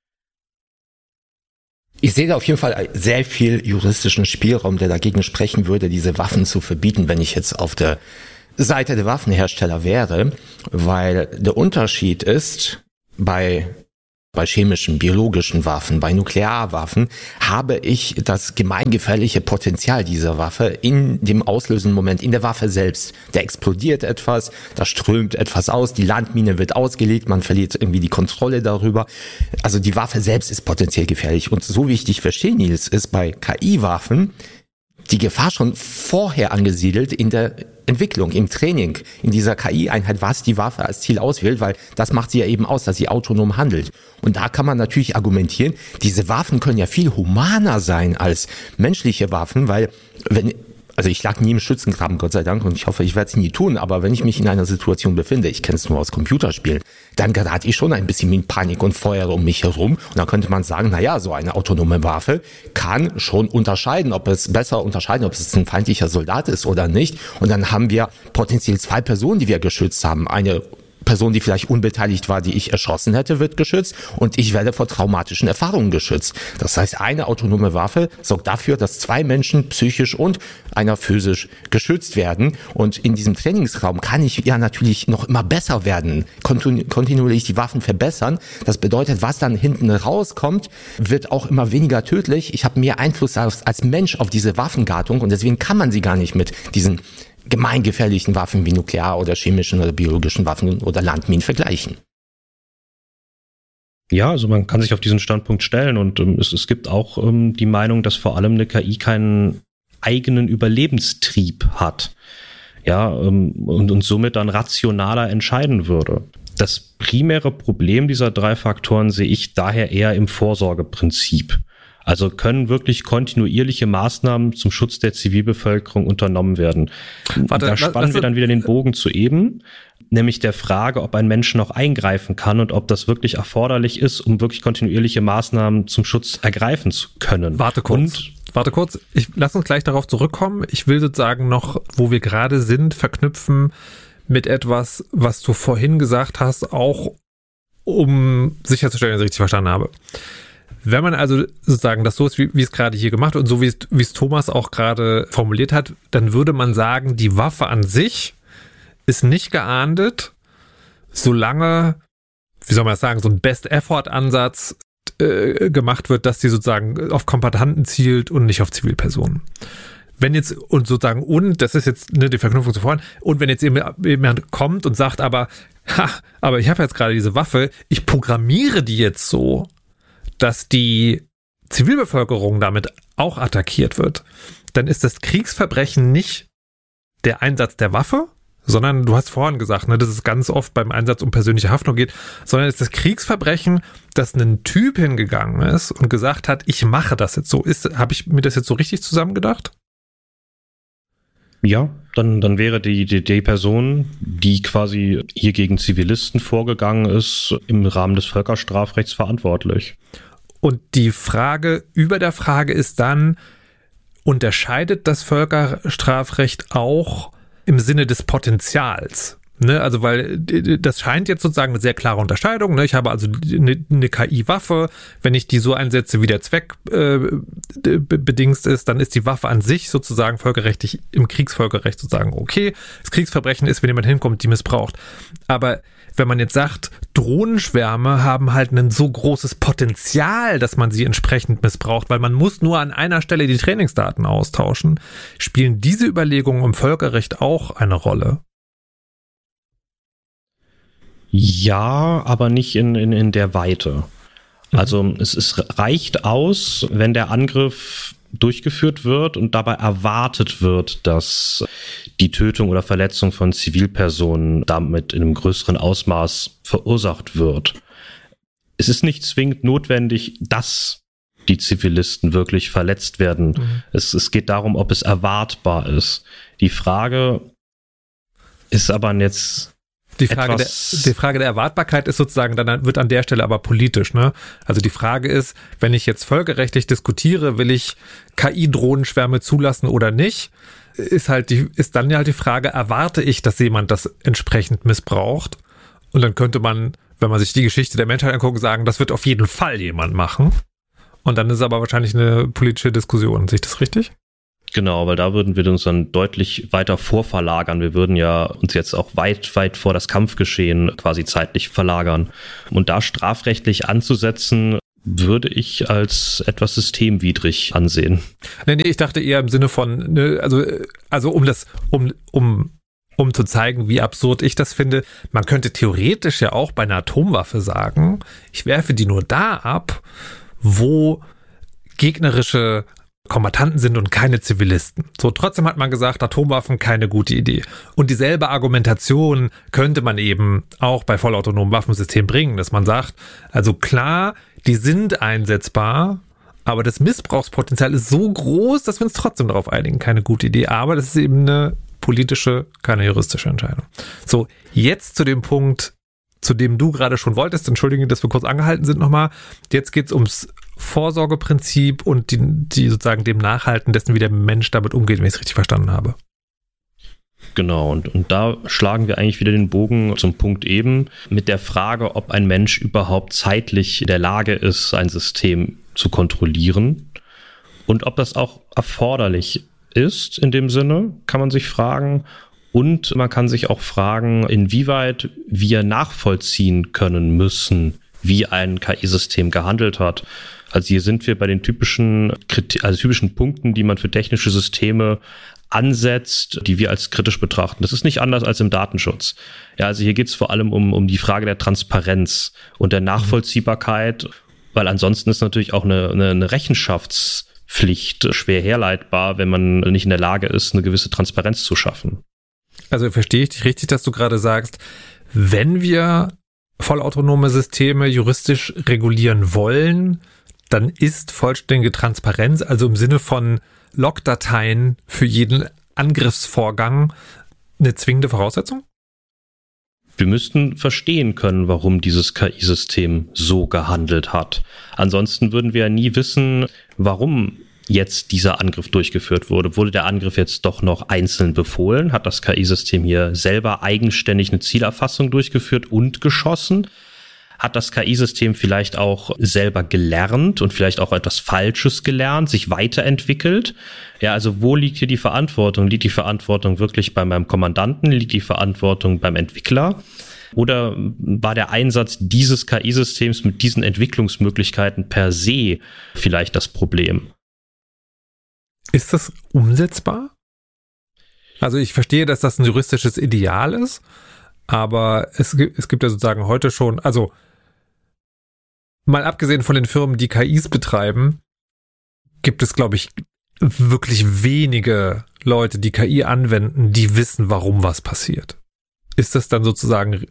Ich sehe da auf jeden Fall sehr viel juristischen Spielraum, der dagegen sprechen würde, diese Waffen zu verbieten, wenn ich jetzt auf der Seite der Waffenhersteller wäre, weil der Unterschied ist, bei chemischen, biologischen Waffen, bei Nuklearwaffen habe ich das gemeingefährliche Potenzial dieser Waffe in dem auslösenden Moment, in der Waffe selbst. Da explodiert etwas, da strömt etwas aus, die Landmine wird ausgelegt, man verliert irgendwie die Kontrolle darüber. Also die Waffe selbst ist potenziell gefährlich. Und so wie ich dich verstehe, Nils, ist bei KI-Waffen die Gefahr schon vorher angesiedelt in der Entwicklung, im Training, in dieser KI-Einheit, was die Waffe als Ziel auswählt, weil das macht sie ja eben aus, dass sie autonom handelt. Und da kann man natürlich argumentieren, diese Waffen können ja viel humaner sein als menschliche Waffen, weil also ich lag nie im Schützengraben, Gott sei Dank, und ich hoffe, ich werde es nie tun, aber wenn ich mich in einer Situation befinde, ich kenne es nur aus Computerspielen, dann gerate ich schon ein bisschen in Panik und feuere um mich herum. Und dann könnte man sagen, naja, so eine autonome Waffe kann schon unterscheiden, ob es ein feindlicher Soldat ist oder nicht. Und dann haben wir potenziell 2 Personen, die wir geschützt haben. Eine Person, die vielleicht unbeteiligt war, die ich erschossen hätte, wird geschützt und ich werde vor traumatischen Erfahrungen geschützt. Das heißt, eine autonome Waffe sorgt dafür, dass 2 Menschen psychisch und einer physisch geschützt werden und in diesem Trainingsraum kann ich ja natürlich noch immer besser werden, kontinuierlich die Waffen verbessern. Das bedeutet, was dann hinten rauskommt, wird auch immer weniger tödlich. Ich habe mehr Einfluss als Mensch auf diese Waffengattung und deswegen kann man sie gar nicht mit diesen gemeingefährlichen Waffen wie nuklear- oder chemischen oder biologischen Waffen oder Landminen vergleichen. Ja, also man kann sich auf diesen Standpunkt stellen und es gibt auch die Meinung, dass vor allem eine KI keinen eigenen Überlebenstrieb hat. Ja, und somit dann rationaler entscheiden würde. Das primäre Problem dieser 3 Faktoren sehe ich daher eher im Vorsorgeprinzip. Also können wirklich kontinuierliche Maßnahmen zum Schutz der Zivilbevölkerung unternommen werden. Da spannen wir dann wieder den Bogen zu eben, nämlich der Frage, ob ein Mensch noch eingreifen kann und ob das wirklich erforderlich ist, um wirklich kontinuierliche Maßnahmen zum Schutz ergreifen zu können. Warte kurz. Lass uns gleich darauf zurückkommen. Ich will sozusagen noch, wo wir gerade sind, verknüpfen mit etwas, was du vorhin gesagt hast, auch um sicherzustellen, dass ich richtig verstanden habe. Wenn man also sozusagen das so ist, wie es gerade hier gemacht wird und so wie es Thomas auch gerade formuliert hat, dann würde man sagen, die Waffe an sich ist nicht geahndet, solange, wie soll man das sagen, so ein Best-Effort-Ansatz gemacht wird, dass die sozusagen auf Kombattanten zielt und nicht auf Zivilpersonen. Wenn jetzt, und sozusagen, und das ist jetzt die Verknüpfung zuvor, und wenn jetzt jemand kommt und sagt, aber ich habe jetzt gerade diese Waffe, ich programmiere die jetzt so, dass die Zivilbevölkerung damit auch attackiert wird, dann ist das Kriegsverbrechen nicht der Einsatz der Waffe, sondern du hast vorhin gesagt, dass es ganz oft beim Einsatz um persönliche Haftung geht, sondern es ist das Kriegsverbrechen, dass ein Typ hingegangen ist und gesagt hat, ich mache das jetzt so. Habe ich mir das jetzt so richtig zusammengedacht? Ja, dann wäre die Person, die quasi hier gegen Zivilisten vorgegangen ist, im Rahmen des Völkerstrafrechts verantwortlich. Und die Frage über der Frage ist dann, unterscheidet das Völkerstrafrecht auch im Sinne des Potenzials? Ne, also weil das scheint jetzt sozusagen eine sehr klare Unterscheidung. Ne? Ich habe also eine KI-Waffe, wenn ich die so einsetze, wie der Zweck bedingst ist, dann ist die Waffe an sich sozusagen völkerrechtlich im Kriegsvölkerrecht sozusagen okay. Das Kriegsverbrechen ist, wenn jemand hinkommt, die missbraucht. Aber wenn man jetzt sagt, Drohnenschwärme haben halt ein so großes Potenzial, dass man sie entsprechend missbraucht, weil man muss nur an einer Stelle die Trainingsdaten austauschen, spielen diese Überlegungen im Völkerrecht auch eine Rolle? Ja, aber nicht in der Weite. Also es reicht aus, wenn der Angriff durchgeführt wird und dabei erwartet wird, dass die Tötung oder Verletzung von Zivilpersonen damit in einem größeren Ausmaß verursacht wird. Es ist nicht zwingend notwendig, dass die Zivilisten wirklich verletzt werden. Es geht darum, ob es erwartbar ist. Die Frage ist aber jetzt die Frage der Erwartbarkeit ist sozusagen, dann wird an der Stelle aber politisch, ne? Also die Frage ist, wenn ich jetzt völkerrechtlich diskutiere, will ich KI-Drohnenschwärme zulassen oder nicht, ist dann ja halt die Frage, erwarte ich, dass jemand das entsprechend missbraucht? Und dann könnte man, wenn man sich die Geschichte der Menschheit anguckt, sagen, das wird auf jeden Fall jemand machen. Und dann ist es aber wahrscheinlich eine politische Diskussion. Sehe ich das richtig? Genau, weil da würden wir uns dann deutlich weiter vorverlagern. Wir würden ja uns jetzt auch weit vor das Kampfgeschehen quasi zeitlich verlagern. Und da strafrechtlich anzusetzen, würde ich als etwas systemwidrig ansehen. Nee, ich dachte eher im Sinne von, ne, also um zu zeigen, wie absurd ich das finde, man könnte theoretisch ja auch bei einer Atomwaffe sagen, ich werfe die nur da ab, wo gegnerische Kombattanten sind und keine Zivilisten. So, trotzdem hat man gesagt, Atomwaffen keine gute Idee. Und dieselbe Argumentation könnte man eben auch bei vollautonomen Waffensystemen bringen, dass man sagt, also klar, die sind einsetzbar, aber das Missbrauchspotenzial ist so groß, dass wir uns trotzdem darauf einigen, keine gute Idee. Aber das ist eben eine politische, keine juristische Entscheidung. So, jetzt zu dem Punkt, zu dem du gerade schon wolltest, entschuldige, dass wir kurz angehalten sind nochmal. Jetzt geht's ums Vorsorgeprinzip und die sozusagen dem Nachhalten dessen, wie der Mensch damit umgeht, wenn ich es richtig verstanden habe. Genau, und da schlagen wir eigentlich wieder den Bogen zum Punkt eben mit der Frage, ob ein Mensch überhaupt zeitlich in der Lage ist, ein System zu kontrollieren und ob das auch erforderlich ist in dem Sinne, kann man sich fragen. Und man kann sich auch fragen, inwieweit wir nachvollziehen können müssen, wie ein KI-System gehandelt hat. Also hier sind wir bei den typischen Punkten, die man für technische Systeme ansetzt, die wir als kritisch betrachten. Das ist nicht anders als im Datenschutz. Ja, also hier geht es vor allem um die Frage der Transparenz und der Nachvollziehbarkeit, weil ansonsten ist natürlich auch eine Rechenschaftspflicht schwer herleitbar, wenn man nicht in der Lage ist, eine gewisse Transparenz zu schaffen. Also verstehe ich dich richtig, dass du gerade sagst, wenn wir vollautonome Systeme juristisch regulieren wollen, dann ist vollständige Transparenz, also im Sinne von Logdateien für jeden Angriffsvorgang, eine zwingende Voraussetzung? Wir müssten verstehen können, warum dieses KI-System so gehandelt hat. Ansonsten würden wir ja nie wissen, warum jetzt dieser Angriff durchgeführt wurde. Wurde der Angriff jetzt doch noch einzeln befohlen? Hat das KI-System hier selber eigenständig eine Zielerfassung durchgeführt und geschossen? Hat das KI-System vielleicht auch selber gelernt und vielleicht auch etwas Falsches gelernt, sich weiterentwickelt? Ja, also wo liegt hier die Verantwortung? Liegt die Verantwortung wirklich bei meinem Kommandanten? Liegt die Verantwortung beim Entwickler? Oder war der Einsatz dieses KI-Systems mit diesen Entwicklungsmöglichkeiten per se vielleicht das Problem? Ist das umsetzbar? Also ich verstehe, dass das ein juristisches Ideal ist, aber es gibt ja sozusagen heute schon, also mal abgesehen von den Firmen, die KIs betreiben, gibt es, glaube ich, wirklich wenige Leute, die KI anwenden, die wissen, warum was passiert. Ist das dann sozusagen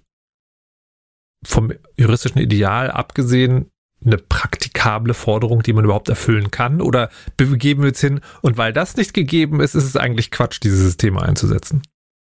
vom juristischen Ideal abgesehen eine praktikable Forderung, die man überhaupt erfüllen kann? Oder begeben wir uns hin und weil das nicht gegeben ist, ist es eigentlich Quatsch, diese Systeme einzusetzen?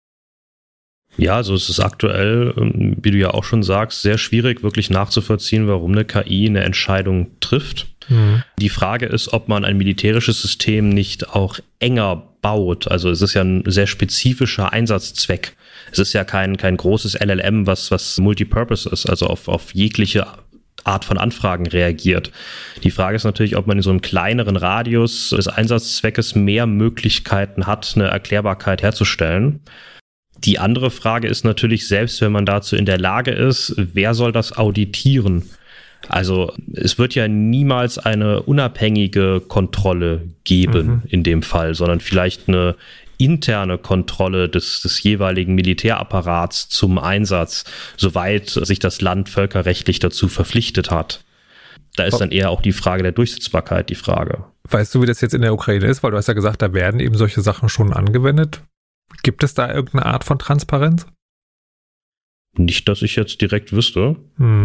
Ja, also es ist aktuell, wie du ja auch schon sagst, sehr schwierig wirklich nachzuvollziehen, warum eine KI eine Entscheidung trifft. Die Frage ist, ob man ein militärisches System nicht auch enger baut. Also es ist ja ein sehr spezifischer Einsatzzweck. Es ist ja kein großes LLM, was Multipurpose ist, also auf jegliche Art von Anfragen reagiert. Die Frage ist natürlich, ob man in so einem kleineren Radius des Einsatzzweckes mehr Möglichkeiten hat, eine Erklärbarkeit herzustellen. Die andere Frage ist natürlich, selbst wenn man dazu in der Lage ist, wer soll das auditieren? Also es wird ja niemals eine unabhängige Kontrolle geben in dem Fall, sondern vielleicht eine interne Kontrolle des jeweiligen Militärapparats zum Einsatz, soweit sich das Land völkerrechtlich dazu verpflichtet hat. Da ist dann eher auch die Frage der Durchsetzbarkeit die Frage. Weißt du, wie das jetzt in der Ukraine ist? Weil du hast ja gesagt, da werden eben solche Sachen schon angewendet. Gibt es da irgendeine Art von Transparenz? Nicht, dass ich jetzt direkt wüsste.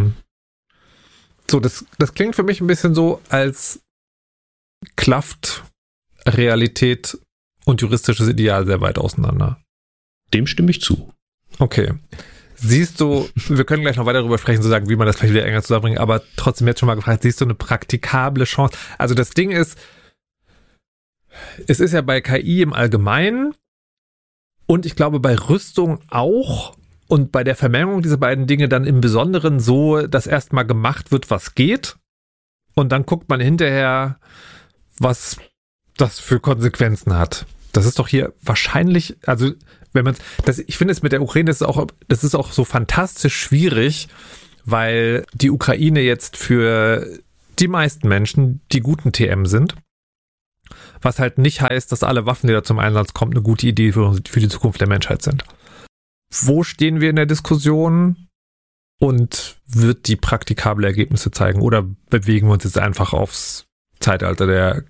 So, das klingt für mich ein bisschen so, als klafft Realität und juristisches Ideal sehr weit auseinander. Dem stimme ich zu. Okay. Siehst du, wir können gleich noch weiter darüber sprechen, zu sagen, wie man das vielleicht wieder enger zusammenbringt, aber trotzdem jetzt schon mal gefragt, siehst du eine praktikable Chance? Also das Ding ist, es ist ja bei KI im Allgemeinen und ich glaube bei Rüstung auch und bei der Vermengung dieser beiden Dinge dann im Besonderen so, dass erstmal gemacht wird, was geht und dann guckt man hinterher, was das für Konsequenzen hat. Das ist doch hier wahrscheinlich, also wenn man ich finde es mit der Ukraine, das ist auch so fantastisch schwierig, weil die Ukraine jetzt für die meisten Menschen die guten TM sind. Was halt nicht heißt, dass alle Waffen, die da zum Einsatz kommen, eine gute Idee für die Zukunft der Menschheit sind. Wo stehen wir in der Diskussion und wird die praktikable Ergebnisse zeigen? Oder bewegen wir uns jetzt einfach aufs Zeitalter der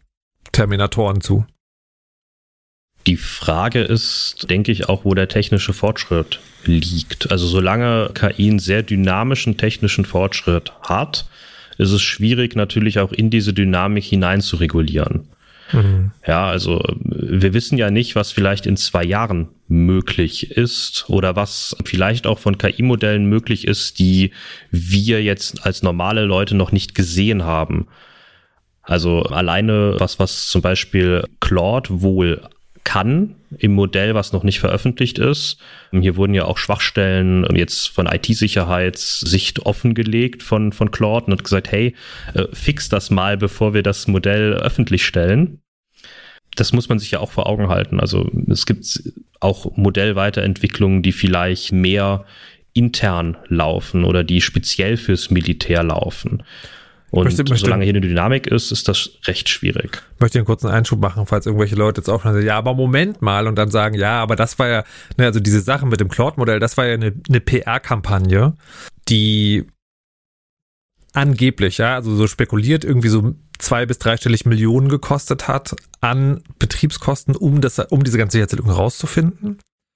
Terminatoren zu. Die Frage ist, denke ich, auch, wo der technische Fortschritt liegt. Also solange KI einen sehr dynamischen technischen Fortschritt hat, ist es schwierig, natürlich auch in diese Dynamik hinein zu regulieren. Ja, also wir wissen ja nicht, was vielleicht in 2 Jahren möglich ist oder was vielleicht auch von KI-Modellen möglich ist, die wir jetzt als normale Leute noch nicht gesehen haben. Also alleine was zum Beispiel Claude wohl kann im Modell, was noch nicht veröffentlicht ist. Hier wurden ja auch Schwachstellen jetzt von IT-Sicherheitssicht offengelegt von Claude und hat gesagt, hey, fix das mal, bevor wir das Modell öffentlich stellen. Das muss man sich ja auch vor Augen halten. Also es gibt auch Modellweiterentwicklungen, die vielleicht mehr intern laufen oder die speziell fürs Militär laufen. Und solange hier eine Dynamik ist, ist das recht schwierig. Ich möchte einen kurzen Einschub machen, falls irgendwelche Leute jetzt auch sagen, ja, aber Moment mal, und dann sagen, ja, aber das war ja, ne, also diese Sachen mit dem Claude-Modell, das war ja eine PR-Kampagne, die angeblich, ja, also so spekuliert, irgendwie so 2- bis 3-stellig Millionen gekostet hat an Betriebskosten, um diese ganze Sicherheitslücke rauszufinden.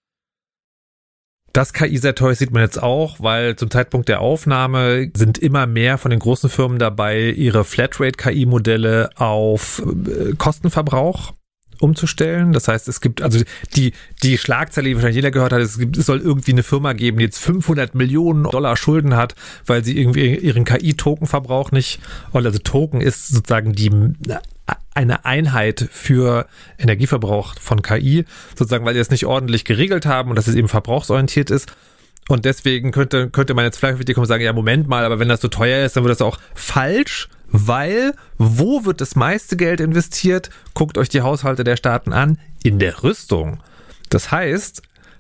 Das KI sehr teuer sieht man jetzt auch, weil zum Zeitpunkt der Aufnahme sind immer mehr von den großen Firmen dabei, ihre Flatrate-KI-Modelle auf Kostenverbrauch umzustellen. Das heißt, es gibt, also die Schlagzeile, die wahrscheinlich jeder gehört hat, es soll irgendwie eine Firma geben, die jetzt $500 Millionen Schulden hat, weil sie irgendwie ihren KI-Tokenverbrauch nicht, also Token ist sozusagen eine Einheit für Energieverbrauch von KI, sozusagen, weil die es nicht ordentlich geregelt haben und dass es eben verbrauchsorientiert ist. Und deswegen könnte man jetzt vielleicht auf die kommen und sagen, ja, Moment mal, aber wenn das so teuer ist, dann wird das auch falsch, weil wo wird das meiste Geld investiert? Guckt euch die Haushalte der Staaten an, in der Rüstung. Das heißt,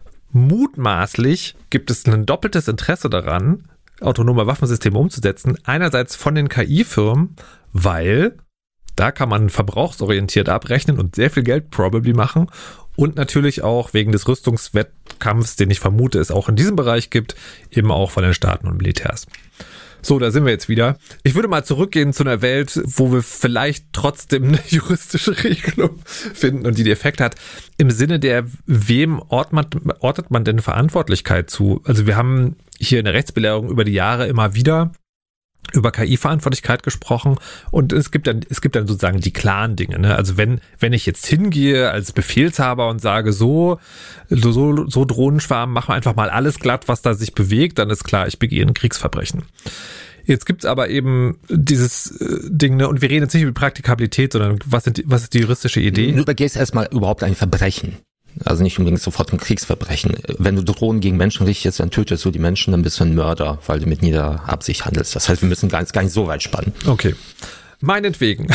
mutmaßlich gibt es ein doppeltes Interesse daran, autonome Waffensysteme umzusetzen. Einerseits von den KI-Firmen, weil da kann man verbrauchsorientiert abrechnen und sehr viel Geld probably machen. Und natürlich auch wegen des Rüstungswettkampfs, den ich vermute, es auch in diesem Bereich gibt, eben auch von den Staaten und Militärs. So, da sind wir jetzt wieder. Ich würde mal zurückgehen zu einer Welt, wo wir vielleicht trotzdem eine juristische Regelung finden und die Effekt hat. Im Sinne der, wem ortet man denn Verantwortlichkeit zu? Also wir haben hier in der Rechtsbelehrung über die Jahre immer wieder über KI-Verantwortlichkeit gesprochen und es gibt dann sozusagen die klaren Dinge, ne? Also wenn ich jetzt hingehe als Befehlshaber und sage, so Drohnenschwarm, machen wir einfach mal alles glatt, was da sich bewegt, dann ist klar, ich begehe ein Kriegsverbrechen. Jetzt gibt's aber eben dieses Ding, ne? Und wir reden jetzt nicht über Praktikabilität, sondern was ist die juristische Idee? Du begehst erstmal überhaupt ein Verbrechen. Also nicht unbedingt sofort ein Kriegsverbrechen. Wenn du Drohnen gegen Menschen richtest, dann tötest du die Menschen, dann bist du ein Mörder, weil du mit nieder Absicht handelst. Das heißt, wir müssen gar nicht so weit spannen. Okay. Meinetwegen.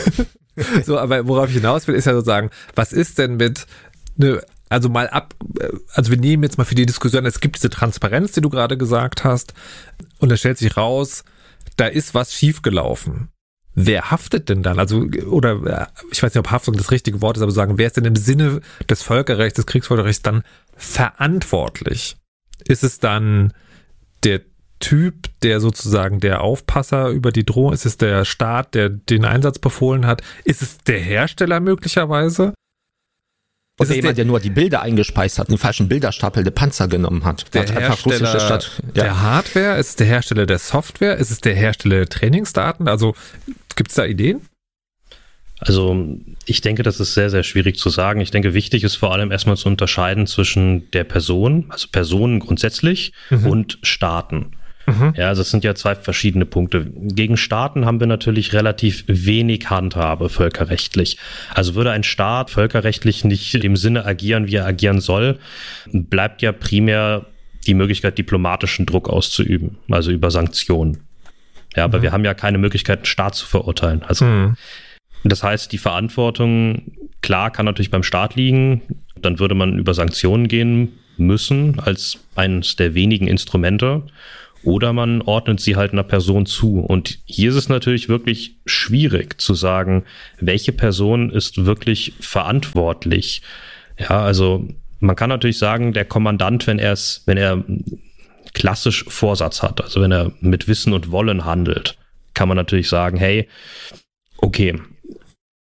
So, aber worauf ich hinaus will, ist ja sozusagen, was ist denn mit, also wir nehmen jetzt mal für die Diskussion, es gibt diese Transparenz, die du gerade gesagt hast, und es stellt sich raus, da ist was schiefgelaufen. Wer haftet denn dann? Also, oder ich weiß nicht, ob Haftung das richtige Wort ist, aber sagen, wer ist denn im Sinne des Völkerrechts, des Kriegsvölkerrechts dann verantwortlich? Ist es dann der Typ, der sozusagen der Aufpasser über die Drohne, ist es der Staat, der den Einsatz befohlen hat? Ist es der Hersteller möglicherweise? Oder jemand, der nur die Bilder eingespeist hat, einen falschen Bilderstapel der Panzer genommen hat. Der Hersteller der Hardware? Ist es der Hersteller der Software? Ist es der Hersteller der Trainingsdaten? Also gibt es da Ideen? Also ich denke, das ist sehr, sehr schwierig zu sagen. Ich denke, wichtig ist vor allem erstmal zu unterscheiden zwischen der Person, also Personen grundsätzlich und Staaten. Ja, also es sind ja 2 verschiedene Punkte. Gegen Staaten haben wir natürlich relativ wenig Handhabe völkerrechtlich. Also würde ein Staat völkerrechtlich nicht in dem Sinne agieren, wie er agieren soll, bleibt ja primär die Möglichkeit, diplomatischen Druck auszuüben, also über Sanktionen. Ja, aber wir haben ja keine Möglichkeit, einen Staat zu verurteilen. Also das heißt, die Verantwortung, klar, kann natürlich beim Staat liegen. Dann würde man über Sanktionen gehen müssen, als eines der wenigen Instrumente. Oder man ordnet sie halt einer Person zu. Und hier ist es natürlich wirklich schwierig zu sagen, welche Person ist wirklich verantwortlich. Ja, also man kann natürlich sagen, der Kommandant, wenn er klassisch Vorsatz hat, also wenn er mit Wissen und Wollen handelt, kann man natürlich sagen, hey, okay,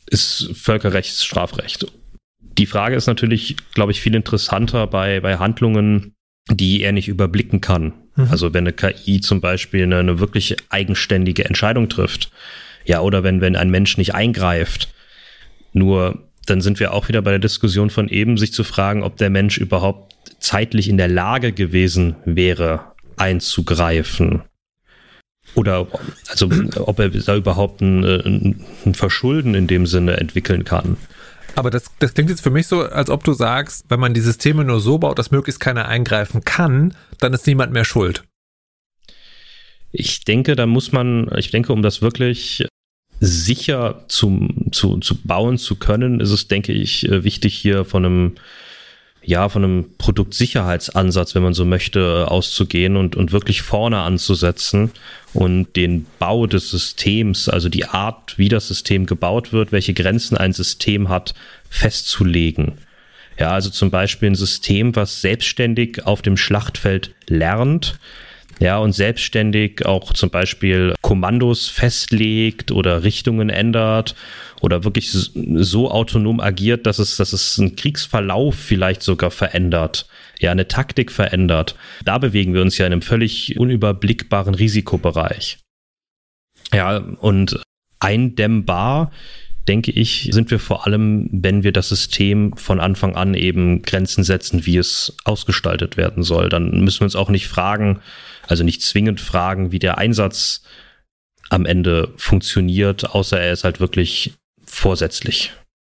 ist Völkerrechtsstrafrecht. Die Frage ist natürlich, glaube ich, viel interessanter bei Handlungen, die er nicht überblicken kann. Also wenn eine KI zum Beispiel eine wirklich eigenständige Entscheidung trifft, ja, oder wenn ein Mensch nicht eingreift. Nur dann sind wir auch wieder bei der Diskussion von eben, sich zu fragen, ob der Mensch überhaupt zeitlich in der Lage gewesen wäre, einzugreifen. Oder also ob er da überhaupt ein Verschulden in dem Sinne entwickeln kann. Aber das klingt jetzt für mich so, als ob du sagst, wenn man die Systeme nur so baut, dass möglichst keiner eingreifen kann, dann ist niemand mehr schuld. Ich denke, um das wirklich sicher zu bauen zu können, ist es, denke ich, wichtig, hier von einem Produktsicherheitsansatz, wenn man so möchte, auszugehen und wirklich vorne anzusetzen und den Bau des Systems, also die Art, wie das System gebaut wird, welche Grenzen ein System hat, festzulegen. Ja, also zum Beispiel ein System, was selbstständig auf dem Schlachtfeld lernt, ja, und selbstständig auch zum Beispiel Kommandos festlegt oder Richtungen ändert oder wirklich so autonom agiert, dass es einen Kriegsverlauf vielleicht sogar verändert, ja, eine Taktik verändert. Da bewegen wir uns ja in einem völlig unüberblickbaren Risikobereich. Ja, und eindämmbar, denke ich, sind wir vor allem, wenn wir das System von Anfang an eben Grenzen setzen, wie es ausgestaltet werden soll. Dann müssen wir uns auch nicht zwingend fragen, wie der Einsatz am Ende funktioniert, außer er ist halt wirklich vorsätzlich.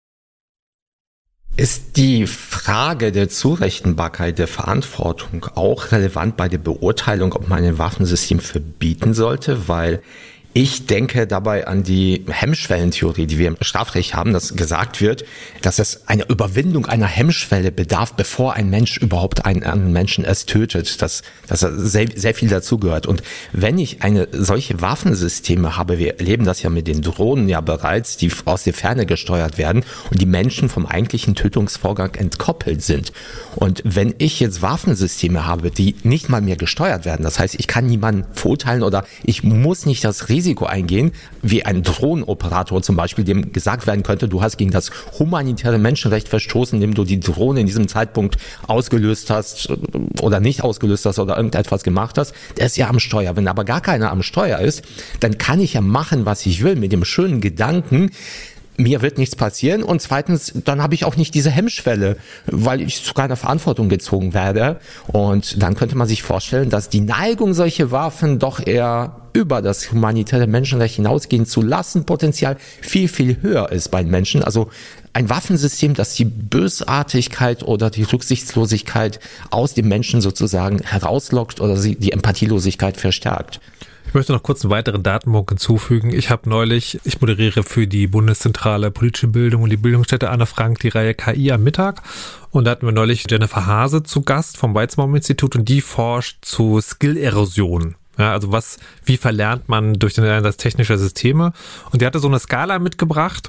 Ist die Frage der Zurechenbarkeit der Verantwortung auch relevant bei der Beurteilung, ob man ein Waffensystem verbieten sollte? Weil ich denke dabei an die Hemmschwellentheorie, die wir im Strafrecht haben, dass gesagt wird, dass es eine Überwindung einer Hemmschwelle bedarf, bevor ein Mensch überhaupt einen anderen Menschen erst tötet, dass sehr, sehr viel dazugehört. Und wenn ich eine solche Waffensysteme habe, wir erleben das ja mit den Drohnen ja bereits, die aus der Ferne gesteuert werden und die Menschen vom eigentlichen Tötungsvorgang entkoppelt sind. Und wenn ich jetzt Waffensysteme habe, die nicht mal mehr gesteuert werden, das heißt, ich kann niemanden verurteilen oder ich muss nicht das Risiko eingehen, wie ein Drohnenoperator zum Beispiel, dem gesagt werden könnte, du hast gegen das humanitäre Menschenrecht verstoßen, indem du die Drohne in diesem Zeitpunkt ausgelöst hast oder nicht ausgelöst hast oder irgendetwas gemacht hast, der ist ja am Steuer. Wenn aber gar keiner am Steuer ist, dann kann ich ja machen, was ich will, mit dem schönen Gedanken, mir wird nichts passieren und zweitens, dann habe ich auch nicht diese Hemmschwelle, weil ich zu keiner Verantwortung gezogen werde. Und dann könnte man sich vorstellen, dass die Neigung, solche Waffen doch eher über das humanitäre Menschenrecht hinausgehen zu lassen, Potenzial viel, viel höher ist bei den Menschen. Also ein Waffensystem, das die Bösartigkeit oder die Rücksichtslosigkeit aus dem Menschen sozusagen herauslockt oder die Empathielosigkeit verstärkt. Ich möchte noch kurz einen weiteren Datenpunkt hinzufügen. Ich moderiere für die Bundeszentrale Politische Bildung und die Bildungsstätte Anne Frank die Reihe KI am Mittag. Und da hatten wir neulich Jennifer Hase zu Gast vom Weizmann-Institut und die forscht zu Skill-Erosion. Ja, also wie verlernt man durch den Einsatz technischer Systeme? Und die hatte so eine Skala mitgebracht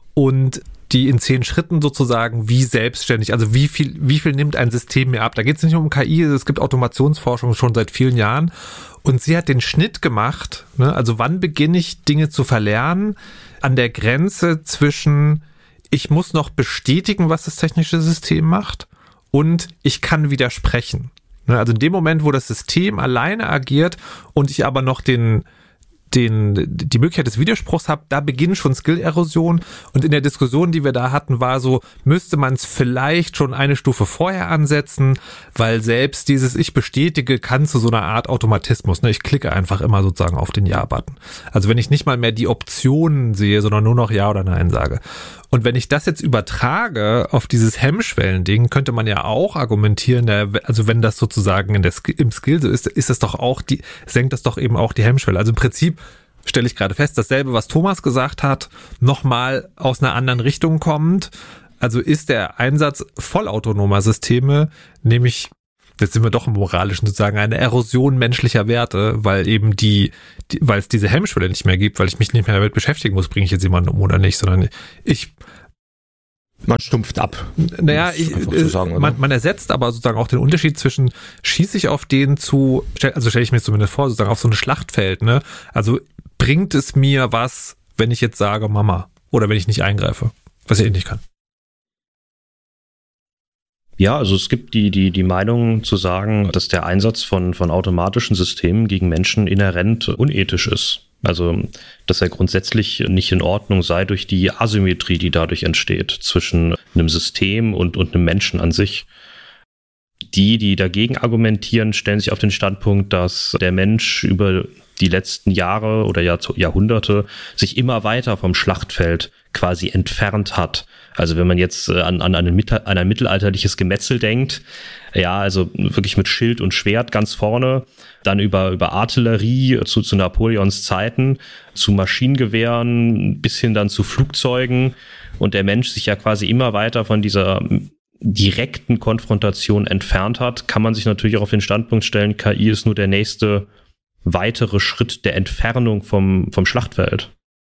und die in 10 Schritten sozusagen, wie selbstständig, also wie viel nimmt ein System mir ab? Da geht es nicht um KI, es gibt Automationsforschung schon seit vielen Jahren und sie hat den Schnitt gemacht, ne? Also wann beginne ich Dinge zu verlernen, an der Grenze zwischen ich muss noch bestätigen, was das technische System macht und ich kann widersprechen. Ne? Also in dem Moment, wo das System alleine agiert und ich aber noch die Möglichkeit des Widerspruchs habe, da beginnt schon Skill-Erosion und in der Diskussion, die wir da hatten, war so, müsste man es vielleicht schon eine Stufe vorher ansetzen, weil selbst dieses Ich bestätige kann zu so einer Art Automatismus, ne? Ich klicke einfach immer sozusagen auf den Ja-Button. Also wenn ich nicht mal mehr die Optionen sehe, sondern nur noch Ja oder Nein sage. Und wenn ich das jetzt übertrage auf dieses Hemmschwellen-Ding, könnte man ja auch argumentieren, also wenn das sozusagen im Skill so ist das doch auch senkt das doch eben auch die Hemmschwelle. Also im Prinzip stelle ich gerade fest, dasselbe, was Thomas gesagt hat, nochmal aus einer anderen Richtung kommt. Also ist der Einsatz vollautonomer Systeme, nämlich, jetzt sind wir doch im Moralischen sozusagen, eine Erosion menschlicher Werte, weil eben weil es diese Hemmschwelle nicht mehr gibt, weil ich mich nicht mehr damit beschäftigen muss, bringe ich jetzt jemanden um oder nicht, sondern man stumpft ab. Naja, man ersetzt aber sozusagen auch den Unterschied zwischen schieße ich auf den also stelle ich mir zumindest vor, sozusagen auf so ein Schlachtfeld, ne? Also bringt es mir was, wenn ich jetzt sage, Mama, Oder wenn ich nicht eingreife, was ich nicht kann. Ja, also es gibt die Meinung zu sagen, dass der Einsatz von automatischen Systemen gegen Menschen inhärent unethisch ist. Also, dass er grundsätzlich nicht in Ordnung sei durch die Asymmetrie, die dadurch entsteht zwischen einem System und einem Menschen an sich. Die dagegen argumentieren, stellen sich auf den Standpunkt, dass der Mensch über die letzten Jahre oder Jahrhunderte sich immer weiter vom Schlachtfeld quasi entfernt hat. Also wenn man jetzt an ein mittelalterliches Gemetzel denkt, ja, also wirklich mit Schild und Schwert ganz vorne, dann über Artillerie zu Napoleons Zeiten, zu Maschinengewehren bis hin dann zu Flugzeugen und der Mensch sich ja quasi immer weiter von dieser direkten Konfrontation entfernt hat, kann man sich natürlich auch auf den Standpunkt stellen, KI ist nur der nächste weitere Schritt der Entfernung vom Schlachtfeld.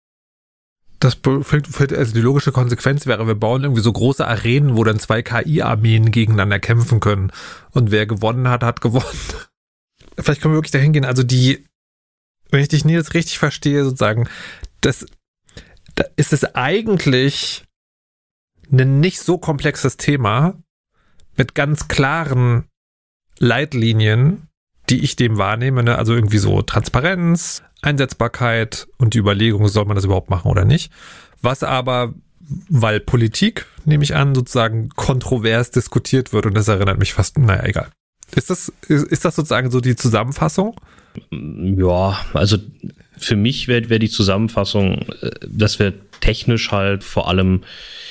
Also die logische Konsequenz wäre, wir bauen irgendwie so große Arenen, wo dann 2 KI-Armeen gegeneinander kämpfen können. Und wer gewonnen hat, hat gewonnen. Vielleicht können wir wirklich dahin gehen. Also wenn ich dich Nils richtig verstehe, sozusagen, da ist es eigentlich ein nicht so komplexes Thema mit ganz klaren Leitlinien, die ich dem wahrnehme, ne? Also irgendwie so Transparenz, Einsetzbarkeit und die Überlegung, soll man das überhaupt machen oder nicht. Was aber, weil Politik, nehme ich an, sozusagen kontrovers diskutiert wird und das erinnert mich fast, naja, egal. Ist das sozusagen so die Zusammenfassung? Ja, also für mich wäre die Zusammenfassung, dass wir technisch halt vor allem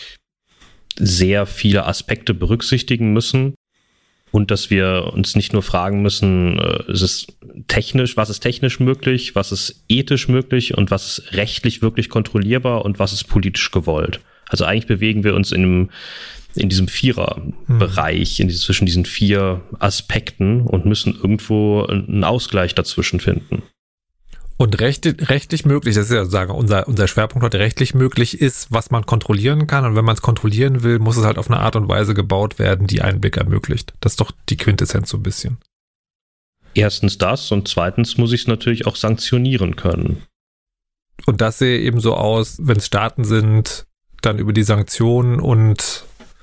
sehr viele Aspekte berücksichtigen müssen. Und dass wir uns nicht nur fragen müssen, was ist technisch möglich, was ist ethisch möglich und was ist rechtlich wirklich kontrollierbar und was ist politisch gewollt. Also eigentlich bewegen wir uns in diesem Viererbereich, zwischen diesen 4 Aspekten und müssen irgendwo einen Ausgleich dazwischen finden. Und rechtlich möglich, das ist ja sozusagen unser Schwerpunkt heute, rechtlich möglich ist, was man kontrollieren kann. Und wenn man es kontrollieren will, muss es halt auf eine Art und Weise gebaut werden, die Einblick ermöglicht. Das ist doch die Quintessenz so ein bisschen. Erstens das und zweitens muss ich es natürlich auch sanktionieren können. Und das sehe eben so aus, wenn es Staaten sind, dann über die Sanktionen und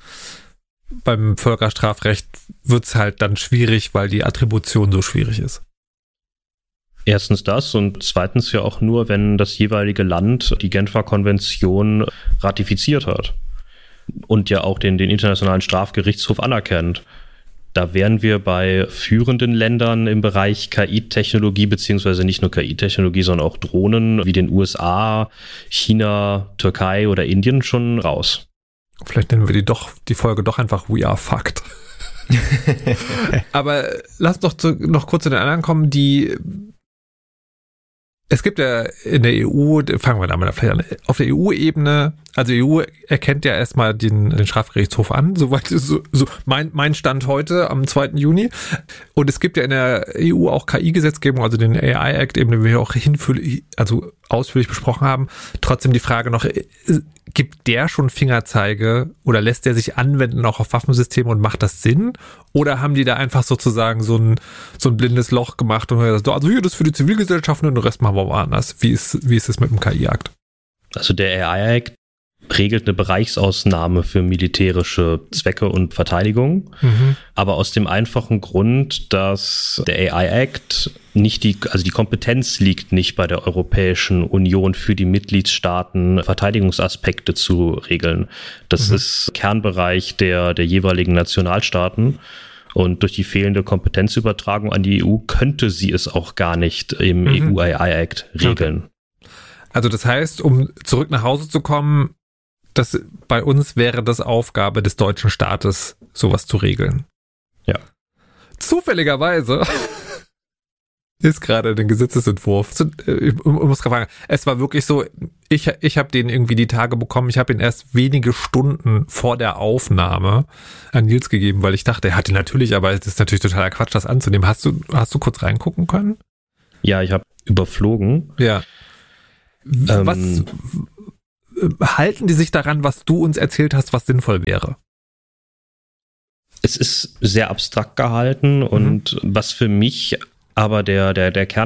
beim Völkerstrafrecht wird es halt dann schwierig, weil die Attribution so schwierig ist. Erstens das und zweitens ja auch nur, wenn das jeweilige Land die Genfer Konvention ratifiziert hat und ja auch den Internationalen Strafgerichtshof anerkennt. Da wären wir bei führenden Ländern im Bereich KI-Technologie, beziehungsweise nicht nur KI-Technologie, sondern auch Drohnen wie den USA, China, Türkei oder Indien schon raus. Vielleicht nennen wir die Folge doch einfach We Are Fucked. Aber lass doch noch kurz zu den anderen kommen, es gibt ja in der EU, fangen wir damit vielleicht an, auf der EU-Ebene, also die EU erkennt ja erstmal den Strafgerichtshof an, soweit so mein Stand heute am 2. Juni. Und es gibt ja in der EU auch KI-Gesetzgebung, also den AI-Act, eben den wir auch ausführlich besprochen haben. Trotzdem die Frage noch, gibt der schon Fingerzeige oder lässt der sich anwenden auch auf Waffensysteme und macht das Sinn? Oder haben die da einfach sozusagen so ein blindes Loch gemacht und gesagt, also hier, das ist für die Zivilgesellschaft und den Rest machen wir woanders. Wie ist es mit dem KI-Akt? Also der AI-Akt regelt eine Bereichsausnahme für militärische Zwecke und Verteidigung, aber aus dem einfachen Grund, dass der AI-Act die Kompetenz liegt nicht bei der Europäischen Union für die Mitgliedstaaten, Verteidigungsaspekte zu regeln. Das ist Kernbereich der jeweiligen Nationalstaaten. Und durch die fehlende Kompetenzübertragung an die EU könnte sie es auch gar nicht im EU-AI-Act regeln. Okay. Also das heißt, um zurück nach Hause zu kommen, bei uns wäre das Aufgabe des deutschen Staates, sowas zu regeln. Ja. Zufälligerweise ist gerade der Gesetzesentwurf. Ich muss gerade fragen, es war wirklich so, ich habe den irgendwie die Tage bekommen, ich habe ihn erst wenige Stunden vor der Aufnahme an Nils gegeben, weil ich dachte, er hat ihn natürlich, aber es ist natürlich totaler Quatsch, das anzunehmen. Hast du kurz reingucken können? Ja, ich habe überflogen. Ja. Was halten die sich daran, was du uns erzählt hast, was sinnvoll wäre? Es ist sehr abstrakt gehalten und was für mich aber der Kern